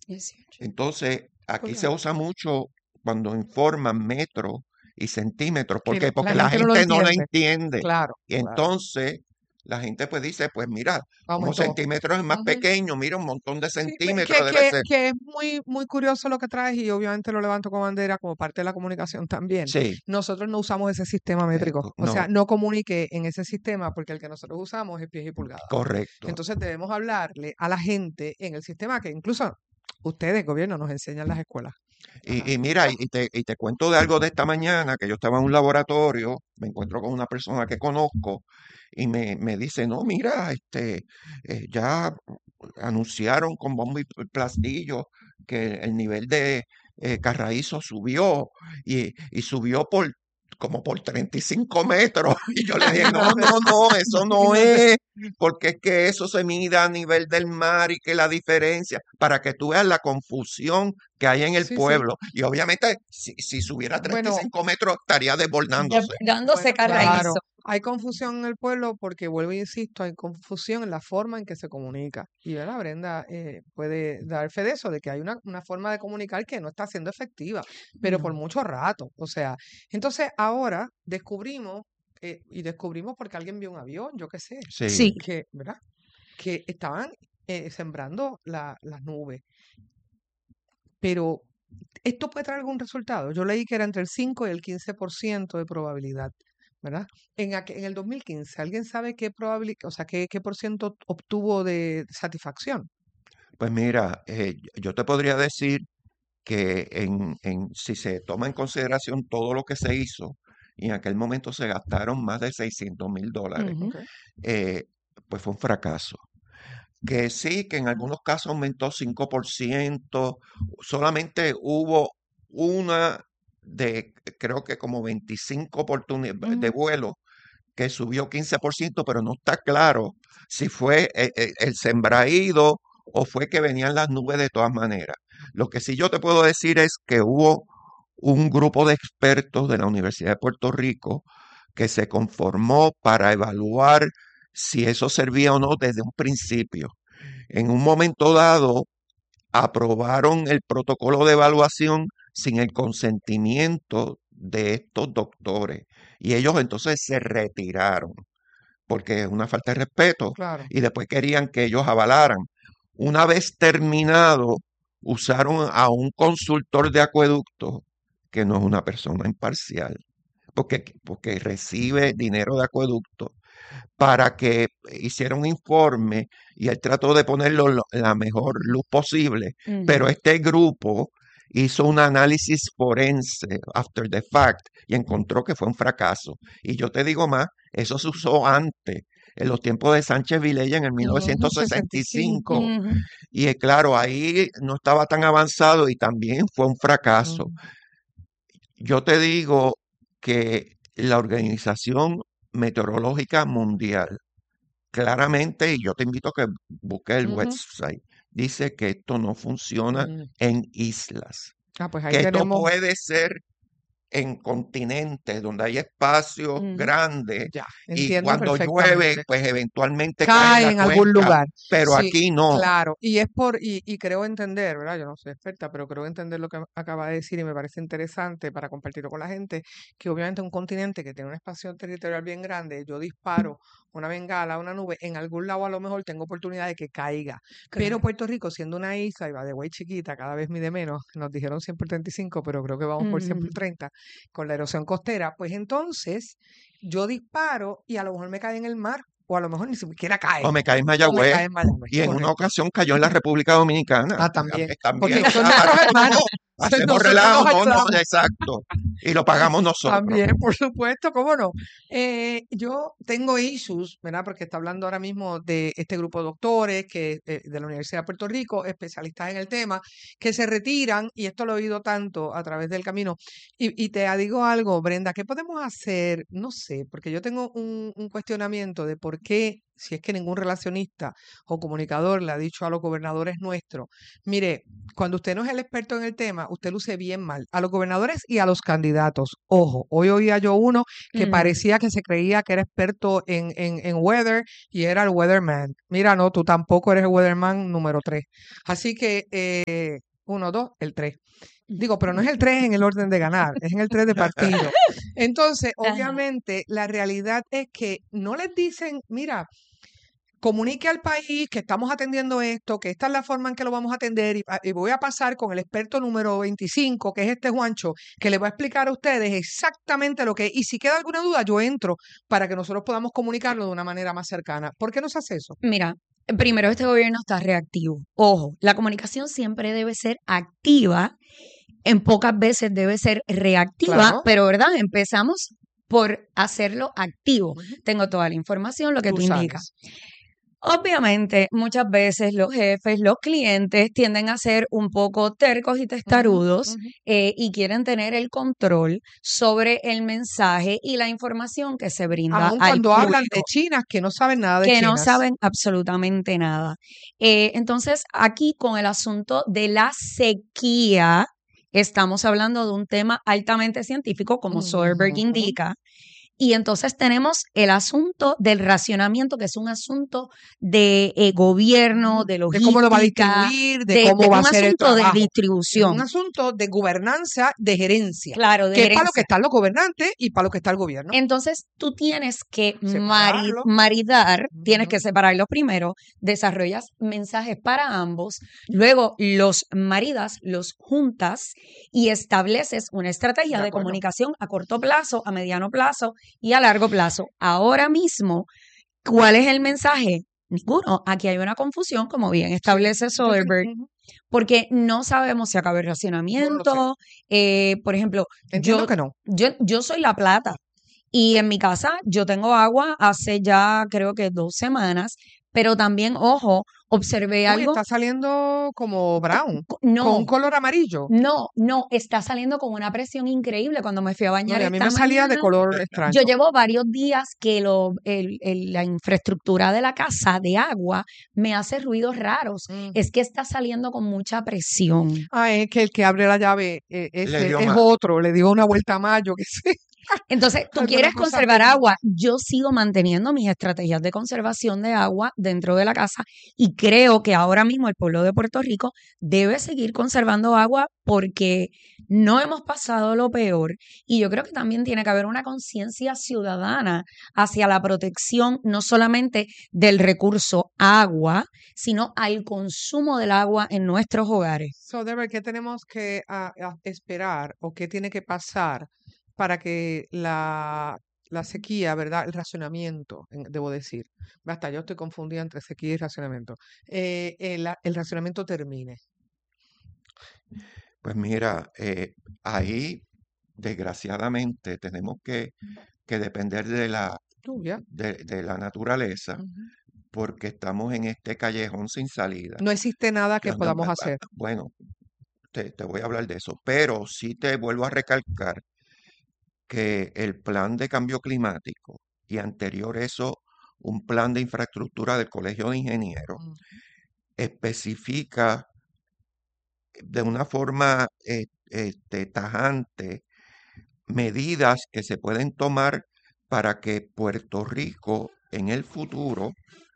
18. Entonces, aquí se Claro. usa mucho cuando informan metros y centímetros. ¿Por Que qué? Porque la la gente no lo gente no la entiende. entiende. Claro, Y claro. entonces la gente pues dice, pues mira, como Aumentó. centímetros es más Ujú. pequeño, mira un montón de Sí, centímetros debe ser. que es muy, muy curioso lo que traes y obviamente lo levanto con bandera como parte de la comunicación también. Sí, Nosotros no usamos ese sistema métrico, o sea, no, no comunique en ese sistema porque el que nosotros usamos es pies y pulgadas. correcto. Entonces debemos hablarle a la gente en el sistema que incluso ustedes, gobierno, nos enseñan en las escuelas. Ajá. Y mira, y te cuento de algo de esta mañana, que yo estaba en un laboratorio, me encuentro con una persona que conozco y me dice, no, mira, ya anunciaron con bombo y platillo que el nivel de Carraízo subió y subió como por 35 metros. Y yo le dije, no, Imagínate, no, no, eso no imagínate. es, porque es que eso se mide a nivel del mar y que la diferencia, para que tú veas la confusión que hay en el Sí, sí. pueblo. Y obviamente, si subiera Bueno, 35 metros, estaría desbordándose. bueno, Desbordándose claro, Carraízo. hay confusión en el pueblo porque, vuelvo e insisto, hay confusión en la forma en que se comunica. Y ¿verdad? Brenda puede dar fe de eso, de que hay una forma de comunicar que no está siendo efectiva, pero por No. mucho rato. O sea, entonces ahora descubrimos, y descubrimos porque alguien vio un avión, yo qué sé, Sí, Sí, que, ¿verdad? Que estaban sembrando las nubes. Pero esto puede traer algún resultado. Yo leí que era entre el 5 y el 15% de probabilidad, ¿verdad? En el 2015, ¿alguien sabe qué o sea, qué por ciento obtuvo de satisfacción? pues mira, yo te podría decir que si se toma en consideración todo lo que se hizo, y en aquel momento se gastaron más de $600,000, ujú, Ok. eh, pues fue un fracaso. Que sí, que en algunos casos aumentó 5%, solamente hubo una de, creo que como 25 oportunidades de ujú. vuelo que subió 15%, pero no está claro si fue el sembraído o fue que venían las nubes de todas maneras. Lo que sí yo te puedo decir es que hubo un grupo de expertos de la Universidad de Puerto Rico que se conformó para evaluar si eso servía o no desde un principio. En un momento dado, aprobaron el protocolo de evaluación sin el consentimiento de estos doctores y ellos entonces se retiraron porque es una falta de respeto Claro. y después querían que ellos avalaran. Una vez terminado, usaron a un consultor de acueducto que no es una persona imparcial porque recibe dinero de acueducto para que hiciera un informe y él trató de ponerlo en la mejor luz posible, pero Ujú. este grupo hizo un análisis forense after the fact y encontró que fue un fracaso. Y yo te digo más, eso se usó antes, en los tiempos de Sánchez Vilella en el Ujú, 65. 1965. Ujú. Y claro, ahí no estaba tan avanzado y también fue un fracaso. Ujú. Yo te digo que la Organización Meteorológica Mundial claramente, y yo te invito a que busques el Ujú. website, dice que esto no funciona Mm. en islas, Pues ahí que esto tenemos, puede ser en continentes donde hay espacios Ujú. grandes ya, y entiendo cuando llueve, perfectamente. pues eventualmente cae en Cae la en algún cuenca, lugar. pero Sí, aquí no. claro. Y creo entender, ¿verdad? Yo no soy experta, pero creo entender lo que acaba de decir y me parece interesante para compartirlo con la gente, que obviamente un continente que tiene un espacio territorial bien grande, yo disparo una bengala, una nube, en algún lado a lo mejor tengo oportunidad de que caiga. Pero Claro. Puerto Rico, siendo una isla, y va de güey chiquita, cada vez mide menos, nos dijeron 100 por 35, pero creo que vamos por 100 por Ujú. 30, con la erosión costera, pues entonces yo disparo y a lo mejor me cae en el mar o a lo mejor ni siquiera O cae, me cae en o me Mayagüez, cae en Mayagüez, y en una correcto. ocasión cayó en la República Dominicana. También, También, porque o son sea, nuestros hermanos, hacemos nosotros relajo, nos no, no, ayudamos. exacto. Y lo pagamos nosotros. También, por supuesto, cómo no. Yo tengo issues, ¿verdad? Porque está hablando ahora mismo de este grupo de doctores que de la Universidad de Puerto Rico, especialistas en el tema, que se retiran, y esto lo he oído tanto a través del camino. Y te digo algo, Brenda, ¿qué podemos hacer? No sé, porque yo tengo un cuestionamiento de por qué si es que ningún relacionista o comunicador le ha dicho a los gobernadores nuestros, mire, cuando usted no es el experto en el tema, usted luce bien mal. A los gobernadores y a los candidatos. Ojo, hoy oía yo uno que parecía que se creía que era experto en weather y era el weatherman. Mira, no, tú tampoco eres el weatherman número 3. Así que, 1, 2, el 3. Digo, pero no es el 3 en el orden de ganar, es en el 3 de partido. Entonces, Ajá. obviamente, la realidad es que no les dicen, mira, comunique al país que estamos atendiendo esto, que esta es la forma en que lo vamos a atender y voy a pasar con el experto número 25, que es este Juancho, que le va a explicar a ustedes exactamente lo que es. Y si queda alguna duda, yo entro para que nosotros podamos comunicarlo de una manera más cercana. ¿Por qué no se hace eso? Mira, primero este gobierno está reactivo. Ojo, la comunicación siempre debe ser activa, en pocas veces debe ser reactiva, Claro. pero ¿verdad? Empezamos por hacerlo activo. Ujú. Tengo toda la información, lo que tú indicas. sabes. Obviamente, muchas veces los jefes, los clientes tienden a ser un poco tercos y testarudos Ujú. y quieren tener el control sobre el mensaje y la información que se brinda Aun al cuando hablan de público, chinas que no saben nada de que no chinas. saben absolutamente nada. Entonces, aquí con el asunto de la sequía, estamos hablando de un tema altamente científico, como Soderbergh Ujú. indica. Y entonces tenemos el asunto del racionamiento, que es un asunto de gobierno, de De cómo lo va a logística, distribuir, de cómo va a un ser el asunto de trabajo. Es un distribución. asunto de gobernanza, de gerencia, Claro, de que es para lo que gerencia. están los gobernantes y para lo que está el gobierno. Entonces tú tienes que Separarlo. maridar, tienes Ujú. que separarlos primero, desarrollas mensajes para ambos, luego los maridas, los juntas y estableces una estrategia De de acuerdo. comunicación a corto plazo, a mediano plazo y a largo plazo. Ahora mismo, ¿cuál es el mensaje? Ninguno. Aquí hay una confusión, como bien establece Yo creo- Soderbergh, ujú. porque no sabemos si acaba el No lo sé. racionamiento. Por ejemplo, Entiendo yo, que no. yo soy La Plata y en mi casa yo tengo agua hace ya creo que 2 semanas, pero también, ojo, observé Uy, algo. está saliendo como brown, con No, un color amarillo. no, está saliendo con una presión increíble cuando me fui a No, bañar y a mí esta me salía de mañana. color extraño. Yo llevo varios días que la infraestructura de la casa de agua me hace ruidos raros. Mm. Es que está saliendo con mucha presión. Ah, es que el que abre la llave Le ese dio es más. otro, le dio una vuelta más, yo qué sé. Entonces, tú Alguna quieres cosa conservar así. agua. Yo sigo manteniendo mis estrategias de conservación de agua dentro de la casa y creo que ahora mismo el pueblo de Puerto Rico debe seguir conservando agua porque no hemos pasado lo peor y yo creo que también tiene que haber una conciencia ciudadana hacia la protección no solamente del recurso agua, sino al consumo del agua en nuestros hogares. So, Deber, ¿qué tenemos que esperar o qué tiene que pasar para que la sequía, ¿verdad? El racionamiento, debo decir. Basta, yo estoy confundida entre sequía y racionamiento. El racionamiento termine. Pues mira, ahí desgraciadamente tenemos que depender Lluvia. de la naturaleza Ujú. porque estamos en este callejón sin salida. No existe nada que podamos hacer. Bueno, te voy a hablar de eso, pero sí te vuelvo a recalcar que el plan de cambio climático y anterior eso, un plan de infraestructura del Colegio de Ingenieros, Mm. especifica de una forma tajante medidas que se pueden tomar para que Puerto Rico en el futuro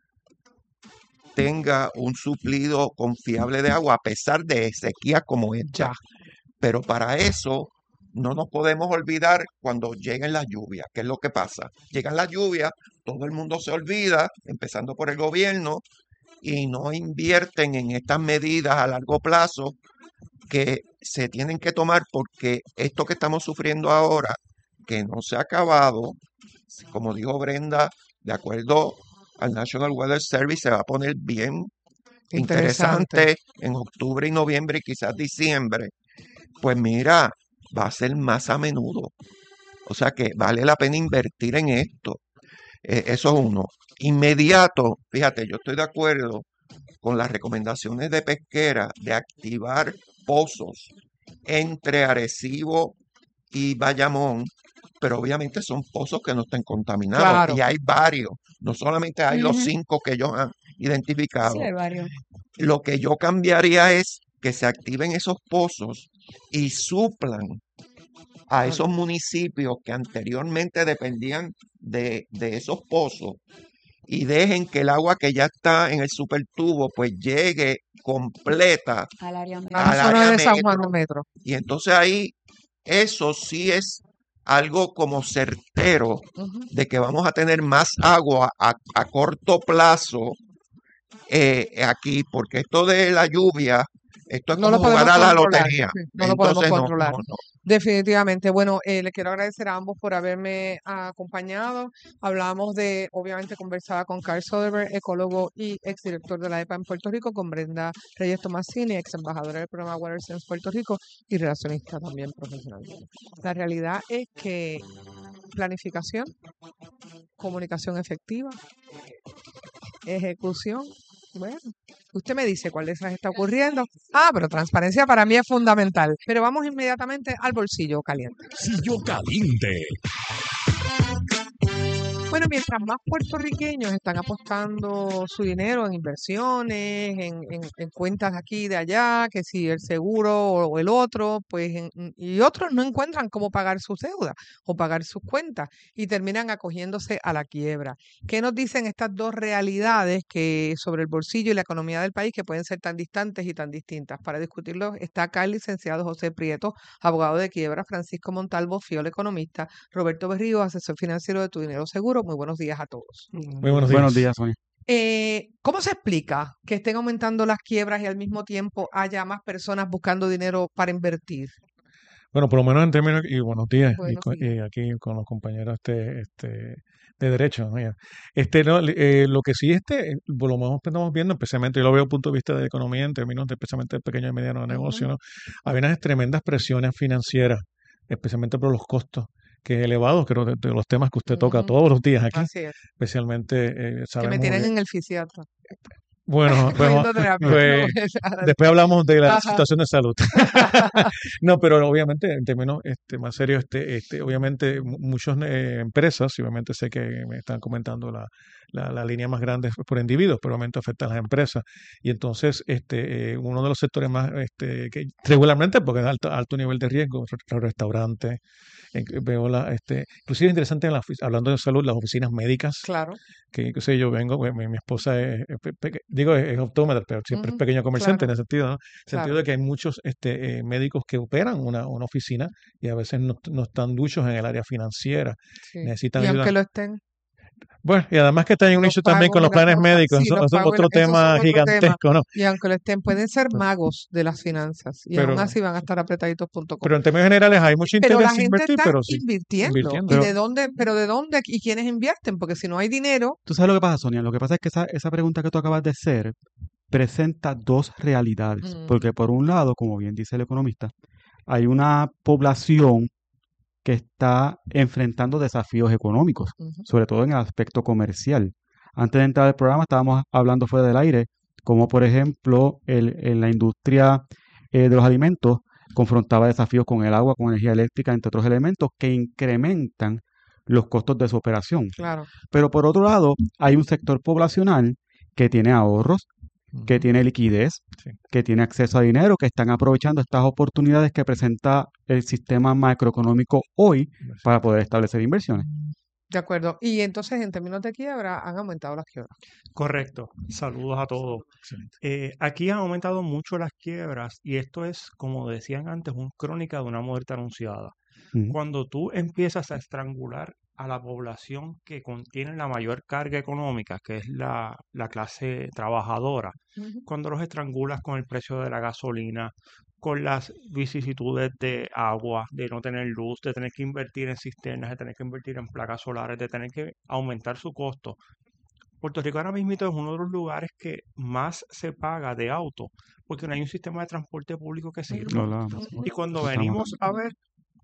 tenga un suplido confiable de agua a pesar de sequía como esta. Ya. Pero para eso no nos podemos olvidar cuando lleguen las lluvias. ¿Qué es lo que pasa? Llegan las lluvias, todo el mundo se olvida, empezando por el gobierno, y no invierten en estas medidas a largo plazo que se tienen que tomar porque esto que estamos sufriendo ahora, que no se ha acabado, como dijo Brenda, de acuerdo al National Weather Service, se va a poner bien Interesante. interesante en octubre y noviembre y quizás diciembre. Pues mira, va a ser más a menudo. O sea que vale la pena invertir en esto. Eso es uno. Inmediato, fíjate, yo estoy de acuerdo con las recomendaciones de Pesquera de activar pozos entre Arecibo y Bayamón pero obviamente son pozos que no estén contaminados. Claro. Y hay varios, no solamente hay los Ujú. 5 que ellos han Sí, identificado. hay varios. Lo que yo cambiaría es que se activen esos pozos y suplan a esos municipios que anteriormente dependían de esos pozos y dejen que el agua que ya está en el supertubo pues llegue completa Al área A metro. la al zona área de San Juan metro. de Metro. Y entonces ahí eso sí es algo como certero Ujú. de que vamos a tener más agua a corto plazo aquí, porque esto de la lluvia, esto es No lo como jugar podemos a la controlar, lotería. sí, no lo podemos Entonces, no, controlar. no, no. Definitivamente. Bueno, le quiero agradecer a ambos por haberme acompañado. Hablamos obviamente conversaba con Carl Soderberg, ecólogo y exdirector de la EPA en Puerto Rico, con Brenda Reyes Tomasini, ex embajadora del programa WaterSense Puerto Rico y relacionista también profesional. La realidad es que planificación, comunicación efectiva, ejecución. Bueno, usted me dice cuál de esas está ocurriendo. Pero transparencia para mí es fundamental. Pero vamos inmediatamente al bolsillo caliente. Bolsillo caliente. Bueno, mientras más puertorriqueños están apostando su dinero en inversiones, en cuentas de aquí y de allá, que si el seguro o el otro, pues, y otros no encuentran cómo pagar sus deudas o pagar sus cuentas y terminan acogiéndose a la quiebra. ¿Qué nos dicen estas dos realidades que sobre el bolsillo y la economía del país que pueden ser tan distantes y tan distintas? Para discutirlo está acá el licenciado José Prieto, abogado de quiebra, Francisco Montalvo, Fiol, economista, Roberto Berrío, asesor financiero de Tu Dinero Seguro. Muy buenos días a todos. Muy buenos Buenos días. días, Sonia. ¿Cómo se explica que estén aumentando las quiebras y al mismo tiempo haya más personas buscando dinero para invertir? Bueno, por lo menos en términos, y buenos días, Buenos y días. aquí con los compañeros de derecho, ¿no? Ya. No, lo que sí por lo menos estamos viendo, especialmente, yo lo veo desde el punto de vista de economía, en términos especialmente de pequeño y mediano negocio, Ujú. ¿no? Hay unas tremendas presiones financieras, especialmente por los costos que es elevados, creo de los temas que usted toca Ujú. todos los días aquí, Así es. especialmente Que me sabemos tienen de, en el fisiatra. bueno, Cogiendo terapia. pues Adelante. después hablamos de la Ajá. situación de salud. No, pero obviamente en términos más serios, obviamente muchas empresas, y obviamente sé que me están comentando la línea más grande es por individuos, pero obviamente afecta a las empresas. Y entonces uno de los sectores más que regularmente, porque es alto nivel de riesgo, los restaurantes, veo inclusive es interesante hablando de salud, las oficinas médicas, Claro. que inclusive yo vengo, mi esposa es optómetra, pero siempre es Ujú. pequeño comerciante Claro, en ese sentido, ¿no? En el sentido claro. de que hay muchos médicos que operan una oficina y a veces no están duchos en el área financiera, Sí. necesitan Y ayuda. aunque lo estén, Bueno, y además que está en un los issue también pagos con y los las planes cosas, médicos, sí, eso los es pagos, otro esos son tema otro tema. gigantesco, ¿no? Y aunque lo estén, pueden ser magos de las finanzas y aún Pero, así van a estar apretaditos.com. pero en términos generales hay mucho Pero la interés en gente invertir, está pero sí, invirtiendo. invirtiendo. ¿Y Pero de dónde? ¿Pero de dónde? ¿Y quiénes invierten? Porque si no hay dinero, tú sabes lo que pasa, Sonia. Lo que pasa es que esa pregunta que tú acabas de hacer presenta dos realidades. Porque por un lado, como bien dice el economista, hay una población que está enfrentando desafíos económicos, ujú, sobre todo en el aspecto comercial. Antes de entrar al programa estábamos hablando fuera del aire, como por ejemplo en la industria de los alimentos confrontaba desafíos con el agua, con energía eléctrica, entre otros elementos que incrementan los costos de su operación. claro. Pero por otro lado, hay un sector poblacional que tiene ahorros, que Ujú, tiene liquidez, sí. que tiene acceso a dinero, que están aprovechando estas oportunidades que presenta el sistema macroeconómico hoy para poder establecer inversiones. De acuerdo. Y entonces, en términos de quiebra, han aumentado las quiebras. Correcto. Saludos a todos. Excelente. Aquí han aumentado mucho las quiebras y esto es, como decían antes, una crónica de una muerte anunciada. Ujú. Cuando tú empiezas a estrangular a la población que contiene la mayor carga económica, que es la clase trabajadora, Ujú. cuando los estrangulas con el precio de la gasolina, con las vicisitudes de agua, de no tener luz, de tener que invertir en cisternas, de tener que invertir en placas solares, de tener que aumentar su costo. Puerto Rico ahora mismo es uno de los lugares que más se paga de auto, porque no hay un sistema de transporte público que Lo sirva. hablábamos. Y cuando Estamos. venimos a ver,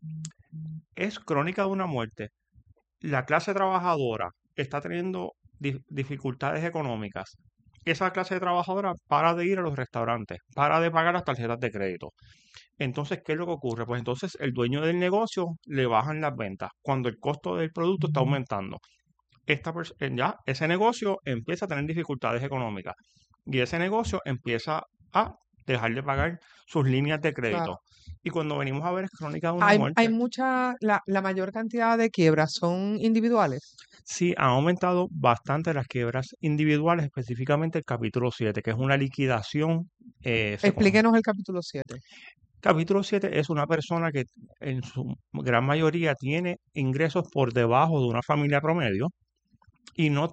es crónica de una muerte. La clase trabajadora está teniendo dificultades económicas. Esa clase de trabajadora para de ir a los restaurantes, para de pagar las tarjetas de crédito. Entonces, ¿qué es lo que ocurre? Pues entonces el dueño del negocio le bajan las ventas cuando el costo del producto está aumentando. Ya ese negocio empieza a tener dificultades económicas y ese negocio empieza a dejar de pagar sus líneas de crédito. Claro. Y cuando venimos a ver es crónica de una Hay muerte, la mayor cantidad de quiebras son individuales. sí han aumentado bastante las quiebras individuales, específicamente el capítulo 7, que es una liquidación. Explíquenos el capítulo 7. Capítulo 7 es una persona que en su gran mayoría tiene ingresos por debajo de una familia promedio y no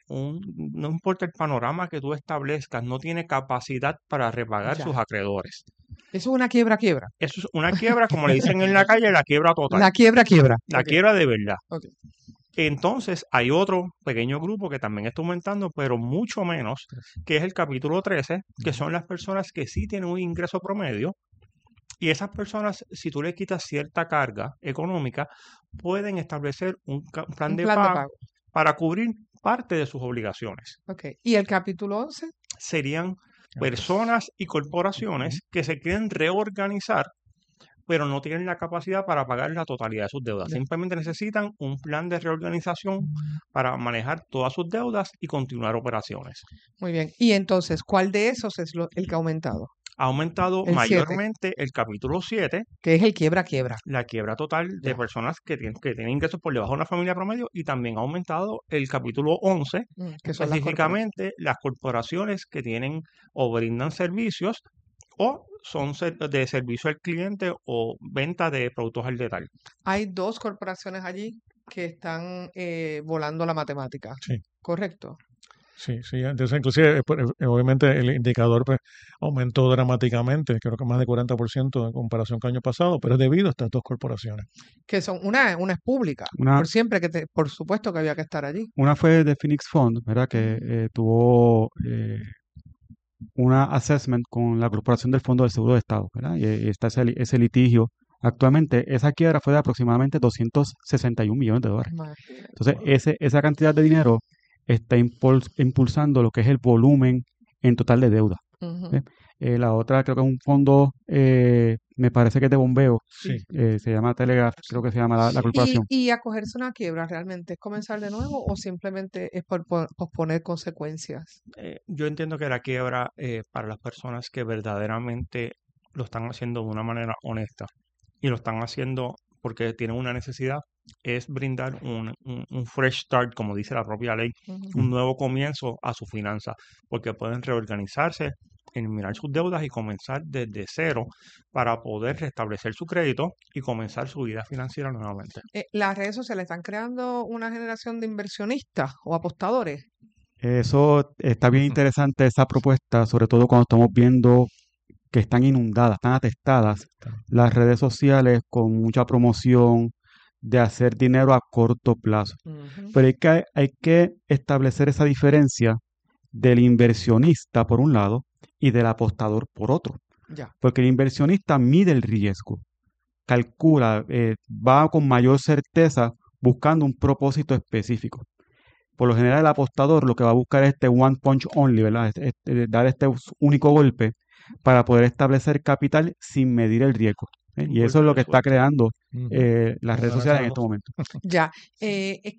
importa el panorama que tú establezcas, no tiene capacidad para repagar Ya. sus acreedores. Eso es una quiebra. Eso es una quiebra, como le dicen en la calle, la quiebra total, La quiebra. la Ok, quiebra de verdad. ok. Entonces, hay otro pequeño grupo que también está aumentando, pero mucho menos, que es el capítulo 13, que son las personas que sí tienen un ingreso promedio. Y esas personas, si tú le quitas cierta carga económica, pueden establecer un plan Un de plan de pago pago. para cubrir parte de sus obligaciones. Ok. ¿Y el capítulo 11? Serían personas y corporaciones que se quieren reorganizar, pero no tienen la capacidad para pagar la totalidad de sus deudas. Ya. Simplemente necesitan un plan de reorganización para manejar todas sus deudas y continuar operaciones. Muy bien. Y entonces, ¿cuál de esos es el que ha aumentado? Ha aumentado El 7, mayormente el capítulo 7, que es el quiebra. la quiebra total de Ya. personas que tienen ingresos por debajo de una familia promedio, y también ha aumentado el capítulo 11, Que son las corporaciones. específicamente las corporaciones que tienen o brindan servicios o son de servicio al cliente o venta de productos al detalle. Hay 2 corporaciones allí que están volando la matemática. Sí. ¿Correcto? Sí, entonces inclusive obviamente el indicador pues, aumentó dramáticamente, creo que más de 40% en comparación con el año pasado, pero es debido a estas dos corporaciones. Que son una es pública. Una, Por supuesto que había que estar allí. una fue de Phoenix Fund, ¿verdad? Que tuvo una assessment con la Corporación del Fondo del Seguro de Estado, ¿verdad? Y está ese litigio. Actualmente, esa quiebra fue de aproximadamente $261 millones. Imagínate. Entonces, esa cantidad de dinero está impulsando lo que es el volumen en total de deuda. Ujú. ¿Ve? La otra creo que es un fondo, me parece que es de bombeo, Sí, se llama Telegraph, creo que se llama la Sí. corporación. Y acogerse a una quiebra realmente es comenzar de nuevo o simplemente es por posponer consecuencias. Yo entiendo que la quiebra, para las personas que verdaderamente lo están haciendo de una manera honesta y lo están haciendo porque tienen una necesidad, es brindar un fresh start, como dice la propia ley, Ujú. un nuevo comienzo a su finanza, porque pueden reorganizarse, eliminar sus deudas y comenzar desde cero para poder restablecer su crédito y comenzar su vida financiera nuevamente. Las redes sociales están creando una generación de inversionistas o apostadores. Eso está bien interesante, esa propuesta, sobre todo cuando estamos viendo que están inundadas, están atestadas las redes sociales con mucha promoción de hacer dinero a corto plazo. Ujú. Pero hay que establecer esa diferencia del inversionista por un lado y del apostador por otro. Ya. Porque el inversionista mide el riesgo, calcula, va con mayor certeza buscando un propósito específico. Por lo general, el apostador lo que va a buscar es este one punch only, ¿verdad? Dar este único golpe para poder establecer capital sin medir el riesgo. Un Y eso es golpe lo de que está suerte. creando ujú. las redes Ahora sociales en sabemos. este momento. Ya. Es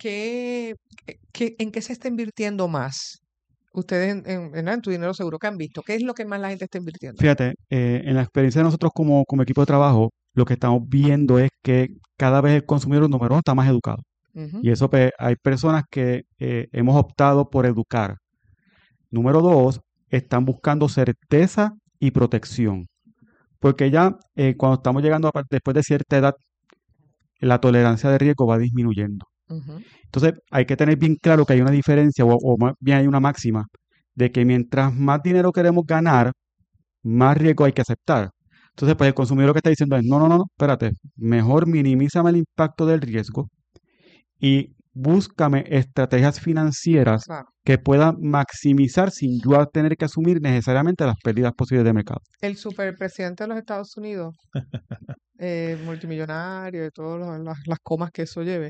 ¿en qué se está invirtiendo más? Ustedes en tu dinero seguro que han visto. ¿Qué es lo que más la gente está invirtiendo? Fíjate, en la experiencia de nosotros como equipo de trabajo, lo que estamos viendo es que cada vez el consumidor número uno está más educado. Ujú. Y eso pues, hay personas que hemos optado por educar. Número dos, están buscando certeza y protección. Porque ya cuando estamos llegando después de cierta edad, la tolerancia de riesgo va disminuyendo. Ujú. Entonces hay que tener bien claro que hay una diferencia o más bien hay una máxima de que mientras más dinero queremos ganar, más riesgo hay que aceptar. Entonces pues el consumidor lo que está diciendo es, no, espérate, mejor minimízame el impacto del riesgo y búscame estrategias financieras Claro. que puedan maximizar sin yo tener que asumir necesariamente las pérdidas posibles de mercado. El superpresidente de los Estados Unidos, multimillonario, y todas las comas que eso lleve,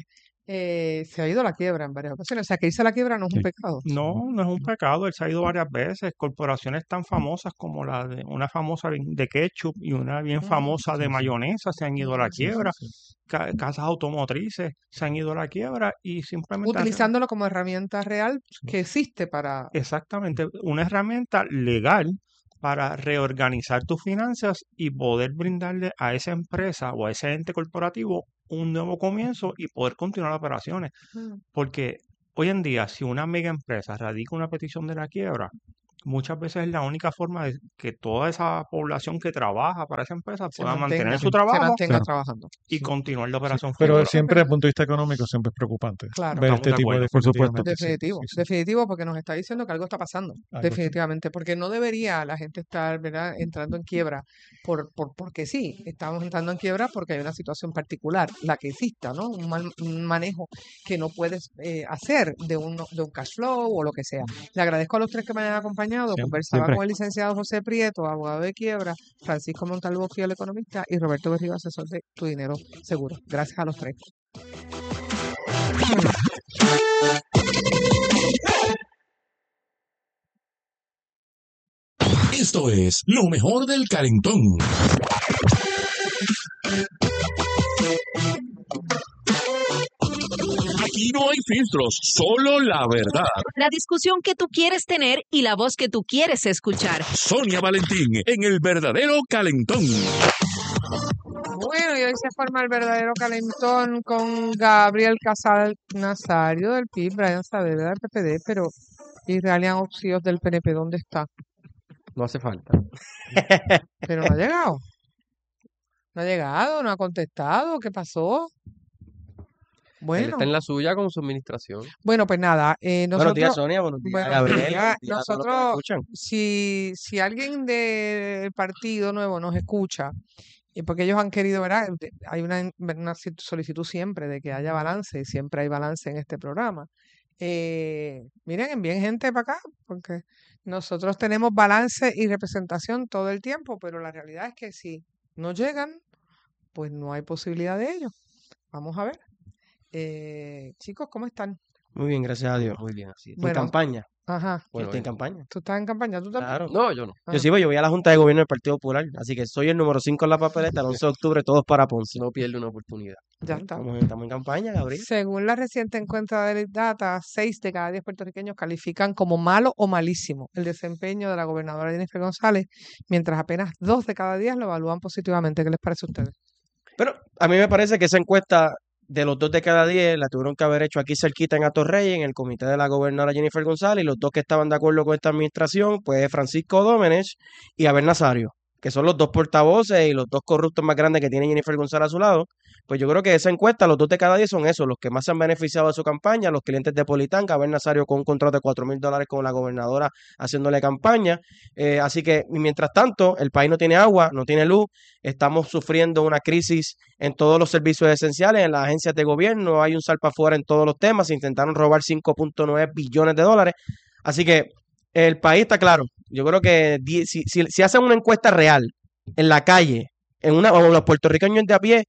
se ha ido a la quiebra en varias ocasiones. O sea, que irse a la quiebra no es un Sí. pecado. No, no es un pecado, él se ha ido varias veces. Corporaciones tan famosas como una famosa de ketchup y una bien Ujú, famosa de Sí, sí, mayonesa se han ido a la ujú. sí, sí, quiebra. sí. Casas automotrices se han ido a la quiebra y simplemente Utilizándolo como herramienta real Sí. que existe para... exactamente una herramienta legal para reorganizar tus finanzas y poder brindarle a esa empresa o a ese ente corporativo un nuevo comienzo y poder continuar operaciones. Mm. Porque hoy en día, si una mega empresa radica una petición de la quiebra, muchas veces es la única forma de que toda esa población que trabaja para esa empresa Se pueda mantener mantenga, su se trabajo mantenga Claro. trabajando. y Sí. continuar la Sí. operación Pero futura. siempre desde el punto de vista económico siempre es preocupante Claro, ver Estamos este de tipo de acuerdo. Por supuesto. definitivamente. Sí, definitivo, sí, sí. definitivo, porque nos está diciendo que algo está pasando, Algo sí. definitivamente, porque no debería la gente estar, ¿verdad?, entrando en quiebra porque sí, estamos entrando en quiebra porque hay una situación particular, la que exista, ¿no? Un manejo que no puedes hacer de un cash flow o lo que sea. Le agradezco a los tres que me hayan acompañado, Siempre. conversaba Siempre. con el licenciado José Prieto, abogado de quiebra, Francisco Montalvo Fiel, economista, y Roberto Berrío, asesor de Tu Dinero Seguro. Gracias a los tres. Esto es lo mejor del calentón. Aquí no hay filtros, solo la verdad. La discusión que tú quieres tener y la voz que tú quieres escuchar. Sonia Valentín en el verdadero calentón. Bueno, y hoy se forma el verdadero calentón con Gabriel Casal Nazario del PIB, Brian Saavedra del PPD, pero Israelian Oxios del PNP, ¿dónde está? No hace falta. Pero no ha llegado. No ha llegado, no ha contestado, ¿qué pasó? Él Bueno, está en la suya con su administración. bueno, pues nada, Buenos días, nosotros, Sonia. Buenos días, buenos Gabriel. días, Buenos días a todos los que nos nosotros, escuchan. si alguien del Partido Nuevo nos escucha, porque ellos han querido, ¿verdad? Hay una solicitud siempre de que haya balance, y siempre hay balance en este programa. Miren, envíen gente para acá, porque nosotros tenemos balance y representación todo el tiempo, pero la realidad es que si no llegan, pues no hay posibilidad de ello. Vamos a ver. Chicos, ¿cómo están? Muy bien, gracias a Dios. Muy bien, así es. En Bueno, campaña. ajá. Yo Bueno, estoy en campaña. ¿Tú estás en campaña? ¿Tú también? Claro. no, yo no. Ah, Yo sí, yo voy a la Junta de Gobierno del Partido Popular, así que soy el número 5 en la papeleta, el 11 de octubre, todos para Ponce. No pierde una oportunidad. ya Bueno, está. estamos en campaña, Gabriel. Según la reciente encuesta de Data, 6 de cada 10 puertorriqueños califican como malo o malísimo el desempeño de la gobernadora Jennifer González, mientras apenas 2 de cada 10 lo evalúan positivamente. ¿Qué les parece a ustedes? Pero a mí me parece que esa encuesta de los 2 de cada 10 la tuvieron que haber hecho aquí cerquita en Atorrey, en el comité de la gobernadora Jennifer González, y los dos que estaban de acuerdo con esta administración, pues Francisco Domenech y Abel Nazario, que son los dos portavoces y los dos corruptos más grandes que tiene Jennifer González a su lado. Pues yo creo que esa encuesta, los 2 de cada 10 son esos, los que más se han beneficiado de su campaña, los clientes de Politanga, Abel Nazario con un contrato de $4,000 con la gobernadora haciéndole campaña. Así que mientras tanto, el país no tiene agua, no tiene luz, estamos sufriendo una crisis en todos los servicios esenciales, en las agencias de gobierno, hay un salpa afuera en todos los temas, se intentaron robar $5.9 billones. Así que el país está claro. Yo creo que si hacen una encuesta real en la calle, o los puertorriqueños de a pie,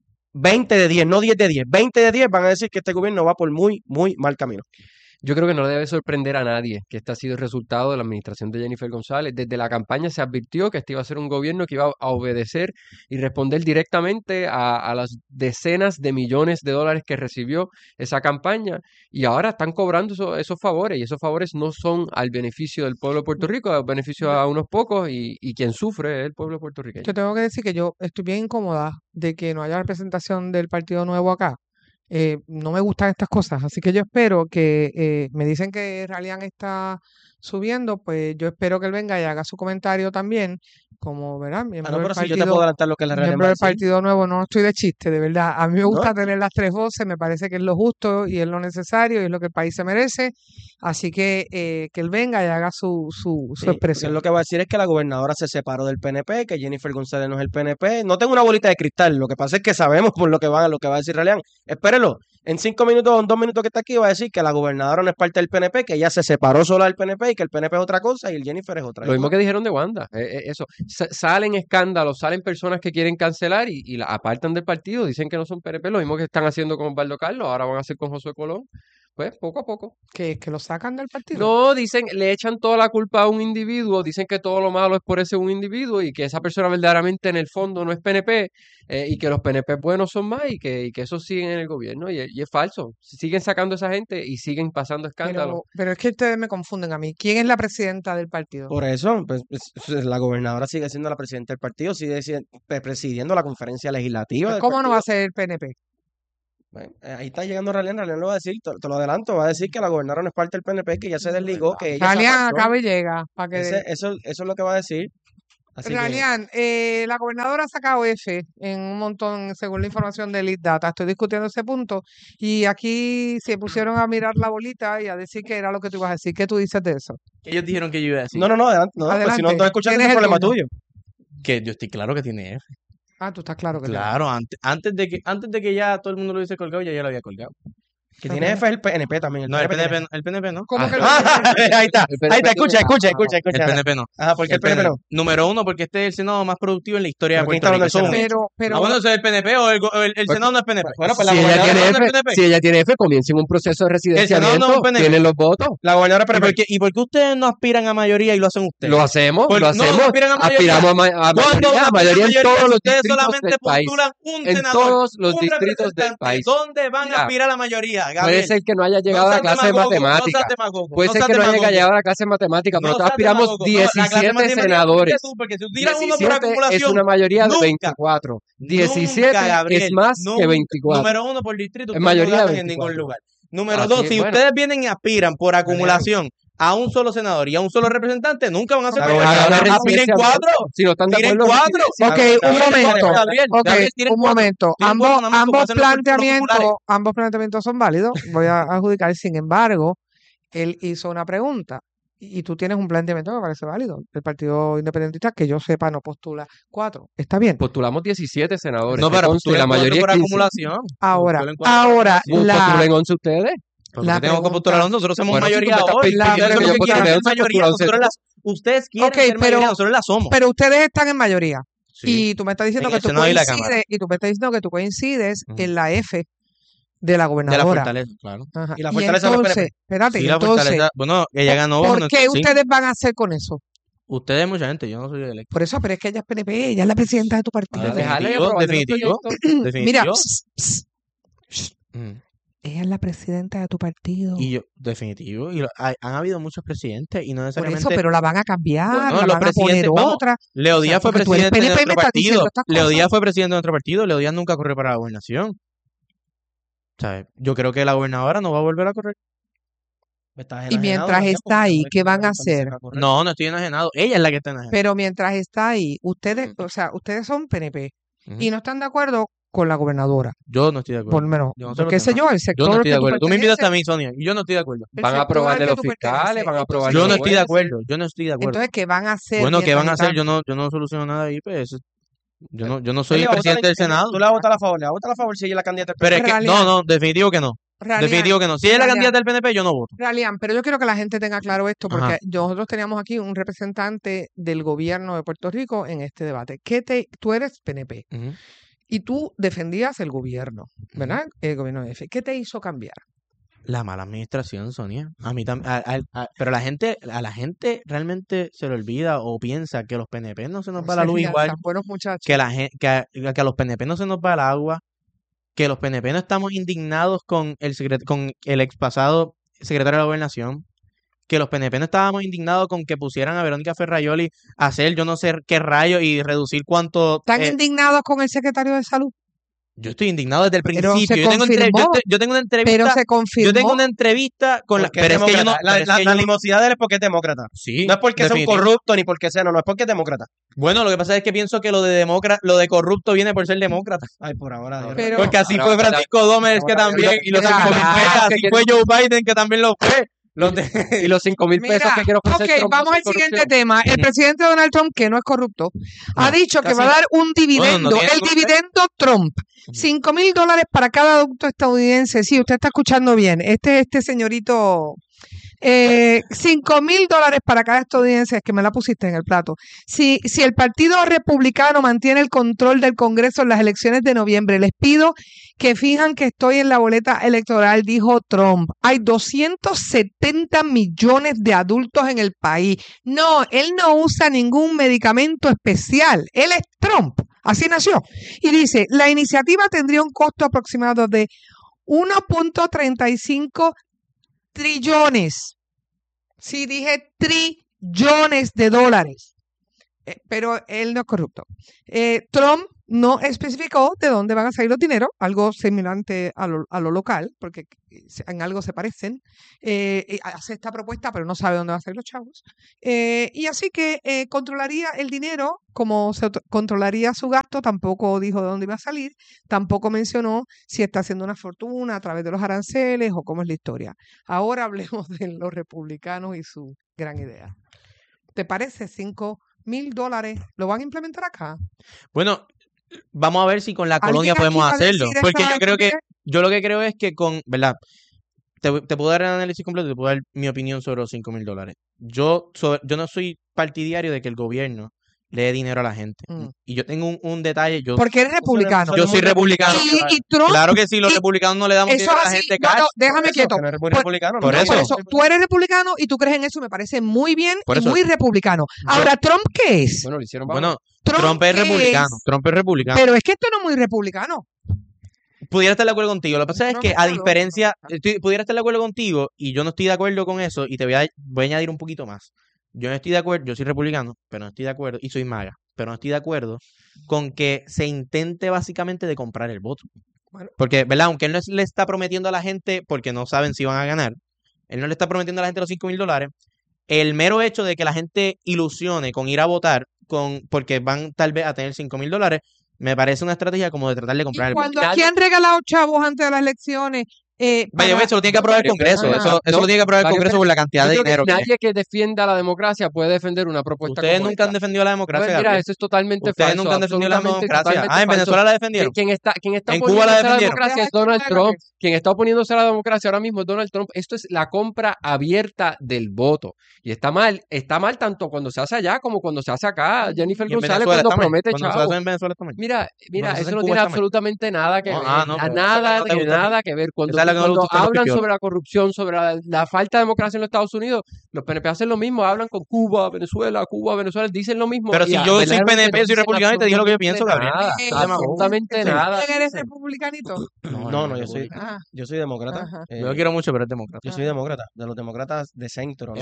20 de 10, no 10 de 10, 20 de 10 van a decir que este gobierno va por muy, muy mal camino. Yo creo que no le debe sorprender a nadie que este ha sido el resultado de la administración de Jennifer González. Desde la campaña se advirtió que este iba a ser un gobierno que iba a obedecer y responder directamente a las decenas de millones de dólares que recibió esa campaña. Y ahora están cobrando esos favores, y esos favores no son al beneficio del pueblo de Puerto Rico, al beneficio a unos pocos, y quien sufre es el pueblo puertorriqueño. Yo tengo que decir que yo estoy bien incómoda de que no haya representación del Partido Nuevo acá. No me gustan estas cosas, así que yo espero que me dicen que Ralian está subiendo, pues yo espero que él venga y haga su comentario también, como, ¿verdad? No, pero si yo te puedo adelantar lo que la realidad miembro va a del decir. Partido Nuevo, no estoy de chiste, de verdad. A mí me ¿No? gusta tener las tres voces, me parece que es lo justo y es lo necesario y es lo que el país se merece, así que él venga y haga su Sí, porque expresión. lo que va a decir es que la gobernadora se separó del PNP, que Jennifer González no es el PNP. No tengo una bolita de cristal, lo que pasa es que sabemos por lo que va a decir Ralian. Espérelo, en 5 minutos o en 2 minutos que está aquí va a decir que la gobernadora no es parte del PNP, que ella se separó sola del PNP y que el PNP es otra cosa y el Jennifer es otra. Lo mismo que dijeron de Wanda, eso. salen escándalos, salen personas que quieren cancelar y la apartan del partido, dicen que no son PNP, lo mismo que están haciendo con Osvaldo Carlos, ahora van a hacer con Josué Colón. Pues poco a poco. Que lo sacan del partido. No, dicen, le echan toda la culpa a un individuo, dicen que todo lo malo es por ese un individuo y que esa persona verdaderamente en el fondo no es PNP y que los PNP buenos son más y que esos siguen en el gobierno y es falso. Siguen sacando a esa gente y siguen pasando escándalos. Pero es que ustedes me confunden a mí. ¿Quién es la presidenta del partido? Por eso, pues, la gobernadora sigue siendo la presidenta del partido, sigue presidiendo la conferencia legislativa del ¿Cómo no va a partido. ser el PNP? Bueno, ahí está llegando Ralian lo va a decir, te lo adelanto, va a decir que la gobernadora no es parte del PNP, que ya se desligó, que ella se Ralian apartó. acaba y llega. Para que... Eso es lo que va a decir. Así que, Ralian, la gobernadora ha sacado F en un montón, según la información de Lead Data. Estoy discutiendo ese punto. Y aquí se pusieron a mirar la bolita y a decir que era lo que tú ibas a decir. ¿Qué tú dices de eso? Ellos dijeron que yo iba a decir. no, adelante, no, pues si no Adelante. estás escuchando, Tienes es el problema turno. tuyo. Que yo estoy claro que tiene F. Ah, tú estás claro que no. Claro, antes de que ya todo el mundo lo hubiese colgado, ya lo había colgado. Que tiene F es el PNP también. No, el PNP no. ¿Cómo que lo Ahí está, El PNP ahí está, escucha. El PNP no. Ajá, ¿por qué el PNP no? Número uno, porque este es el Senado más productivo en la historia de Pero ¿quién Puerto está Rico. hablando del Eso es un hecho. Pero, Ah, bueno, ese es el PNP o el Senado no es PNP. Bueno, pues la Si ella gobernadora tiene no es F, PNP. si ella tiene F, comiencen un proceso de Senado no es residenciamiento, un PNP. tienen los votos. La gobernadora es ¿Y PNP. por qué ustedes no aspiran a mayoría y lo hacen ustedes? Lo hacemos, Pues, lo no, hacemos. no aspiran a mayoría. Aspiramos a ¿Cuándo van a mayoría en aspirar a todos mayoría? los Ustedes distritos solamente del país. postulan un En senador, todos los un distritos del representante. país. ¿Dónde van a Mira, aspirar a la mayoría, puede Gabriel? ser que no haya llegado a la clase de matemática. Puede ser que no haya llegado a la clase de matemática, pero nosotros aspiramos 17 senadores. Porque si tú tiras uno por 17 es acumulación, una mayoría de nunca, 24. 17 Gabriel, es más que 24. Número uno por distrito, Es ustedes mayoría no de ganan en ningún 24. lugar. Número Así dos, es, si bueno. ustedes vienen y aspiran por acumulación a un solo senador y a un solo representante, nunca van a ser La mayoría. gobernadora Aspiren cuatro. Si no están de Tienen acuerdo, cuatro. Ok, un momento. Ok, un momento. Ambos planteamientos son válidos. Voy a adjudicar. Sin embargo, él hizo una pregunta y tú tienes un planteamiento que me parece válido. El Partido Independentista, que yo sepa, no postula 4. ¿Está bien? postulamos 17 senadores. No, que pero conste, la postulen cuatro mayoría por es 15. acumulación. Ahora, Postulen cuatro por acumulación. Postulen 11 ustedes. Porque la tengo que pregunta- postular 11, nosotros somos Bueno, si tú mayoría me estás hoy. pidiendo La Ustedes que lo yo que quieren postule es 11, mayoría. postula 11. Ustedes quieren Ok, ser mayoría, pero- nosotros la somos. Pero ustedes están en mayoría. Sí. Y tú me estás diciendo En que el tú Senado y la coincides, y tú me estás diciendo que tú coincides Ujú. en la F de la De la gobernadora. fortaleza, claro. Ajá. Y la fortaleza no es entonces, PNP. espérate, Sí, y la entonces, fortaleza. Bueno, ella ganó. ¿por no, qué sí. ustedes van a hacer con eso? Ustedes, mucha gente, yo no soy electo. Por eso, pero es que ella es PNP, ella es la presidenta de tu partido. Ah, déjale Definitivo, aprobar los definitivo. proyectos. Mira, Definitivo. Mm. ella es la presidenta de tu partido. Y yo, definitivo. Y han habido muchos presidentes y no Por necesariamente. eso, pero la van a cambiar, Bueno, la los van a poner presidentes, vamos, otra. Leo O sea, Díaz fue porque tú eres presidente de PNP y me nuestro estás diciendo partido. estas Leo cosas. Díaz fue presidente de nuestro partido. Leo Díaz nunca corrió para la gobernación. ¿Sabes? Yo creo que la gobernadora no va a volver a correr. Y mientras está ahí, ¿qué van a hacer? No, no estoy enajenado. Ella es la que está enajenada. Pero mientras está ahí, ustedes, o sea, ustedes son PNP Ujú. y no están de acuerdo con la gobernadora. Yo no estoy de acuerdo. Por lo menos, Yo no sé lo qué que sé no. yo, el Yo sector no al estoy que de tú acuerdo. Tú me invitas a perteneces, mí, Sonia, y yo no estoy de acuerdo. el Van a sector aprobar al de que los tú fiscales, perteneces, van a el aprobar Yo los no estoy de jueces. acuerdo. Yo no estoy de acuerdo. Entonces, ¿qué van a hacer? Bueno, ¿qué van a mientras hacer? están? Yo no soluciono nada ahí, pues. Yo no soy Ella el va a votar presidente del Senado. Tú la vas a votar a favor, le vas a votar a favor si ella es la candidata. Pero es que, Ralian. no, definitivo que no. Ralian, Definitivo que no. Si ella es la Ralian, candidata del PNP, yo no voto. Ralian, pero yo quiero que la gente tenga claro esto porque Ajá. nosotros teníamos aquí un representante del gobierno de Puerto Rico en este debate. Tú eres PNP Ujú. y tú defendías el gobierno, ¿verdad? El gobierno de F. ¿Qué te hizo cambiar? La mala administración, Sonia. A mí también. Pero a la gente realmente se le olvida o piensa que los PNP no se nos va la luz igual. Tan buenos muchachos. Que a los PNP no se nos va el agua. Que los PNP no estamos indignados con el ex pasado secretario de la Gobernación. Que los PNP no estábamos indignados con que pusieran a Verónica Ferraioli a hacer yo no sé qué rayo y reducir cuánto. ¿Están indignados con el secretario de salud? Yo estoy indignado desde el Pero principio. se Yo tengo, confirmó. yo tengo una Pero entrevista. se confirmó. Yo tengo una entrevista con la. Porque es Pero es que yo no. demócrata. pero es que La yo no- animosidad de él es porque es demócrata. Sí, No es porque sea un definitivo. corrupto ni porque sea, no, es porque es demócrata. Bueno, lo que pasa es que pienso que lo de corrupto viene por ser demócrata. Ay, por ahora, Dios. Pero- Porque así Ahora, fue ahora, Francisco Dómez que también, y los Mira, 5,000 pesos, que así quieren- fue Joe Biden que también lo fue. Los de- Y los 5,000 pesos Mira, que quiero ofrecer ok, Trump vamos no al son siguiente corrupción. tema. El Ujú. presidente Donald Trump, que no es corrupto, ha No, dicho que casi va a dar un dividendo, Bueno, no tiene el ningún- dividendo Trump. $5,000 para cada adulto estadounidense. Sí, usted está escuchando bien. Este señorito $5,000 para cada estadounidense, es que me la pusiste en el plato. Si el Partido Republicano mantiene el control del Congreso en las elecciones de noviembre, les pido que fijan que estoy en la boleta electoral, dijo Trump. Hay 270 millones de adultos en el país. No, él no usa ningún medicamento especial. Él es Trump. Así nació. Y dice, la iniciativa tendría un costo aproximado de 1.35 trillones. Sí, dije trillones de dólares. Pero él no es corrupto. Trump no especificó de dónde van a salir los dineros, algo semejante a lo local, porque en algo se parecen. Hace esta propuesta, pero no sabe dónde van a salir los chavos. Y así que controlaría el dinero, como se controlaría su gasto, tampoco dijo de dónde iba a salir, tampoco mencionó si está haciendo una fortuna a través de los aranceles o cómo es la historia. Ahora hablemos de los republicanos y su gran idea. ¿Te parece $5,000 lo van a implementar acá? Bueno, vamos a ver si con la colonia podemos hacerlo. Porque yo lo que creo es que ¿verdad? Te puedo dar el análisis completo, te puedo dar mi opinión sobre los $5,000. Yo no soy partidario de que el gobierno le dé dinero a la gente. Y yo tengo un detalle. Porque eres republicano. Yo soy republicano. Y Trump, claro que sí, los republicanos no le damos dinero a la gente cash. No, déjame quieto. Por eso. Tú eres republicano y tú crees en eso y me parece muy bien y muy republicano. Ahora, ¿Trump qué es? Bueno, lo hicieron Trump es republicano. Trump es republicano. Pero es que esto no es muy republicano. Pudiera estar de acuerdo contigo. Lo que pasa es que, a diferencia, pudiera estar de acuerdo contigo y yo no estoy de acuerdo con eso y te voy a añadir un poquito más. Yo no estoy de acuerdo, yo soy republicano, pero no estoy de acuerdo, y soy MAGA, pero no estoy de acuerdo con que se intente básicamente de comprar el voto. Porque, ¿verdad? Aunque él no le está prometiendo a la gente, porque no saben si van a ganar, él no le está prometiendo a la gente los $5,000, el mero hecho de que la gente ilusione con ir a votar, porque van tal vez a tener $5,000, me parece una estrategia como de tratar de comprar el voto. Cuando aquí han regalado chavos antes de las elecciones, eso lo tiene que aprobar el Congreso. Eso lo tiene que aprobar el Congreso por la cantidad de dinero. Nadie que defienda la democracia puede defender una propuesta. Ustedes nunca han defendido la democracia. Pues mira, eso es totalmente falso. Ustedes nunca han defendido la democracia. En Venezuela la defendieron. Quien está en Cuba la defendieron. La democracia es Donald Trump. Quien está oponiéndose a la democracia ahora mismo es Donald Trump. Esto es la compra abierta del voto. Y está mal tanto cuando se hace allá como cuando se hace acá. Jennifer González cuando promete chavos. Mira, eso no tiene absolutamente nada que ver. Nada que ver. Cuando hablan sobre la corrupción, sobre la falta de democracia en los Estados Unidos, los PNP hacen lo mismo, hablan con Cuba, Venezuela, dicen lo mismo. Pero si yo soy PNP, soy republicano y te digo lo que yo pienso, Gabriel. Absolutamente nada. ¿Eres republicanito? No, yo soy demócrata. Yo lo quiero mucho, pero es demócrata. Yo soy demócrata, de los demócratas de centro.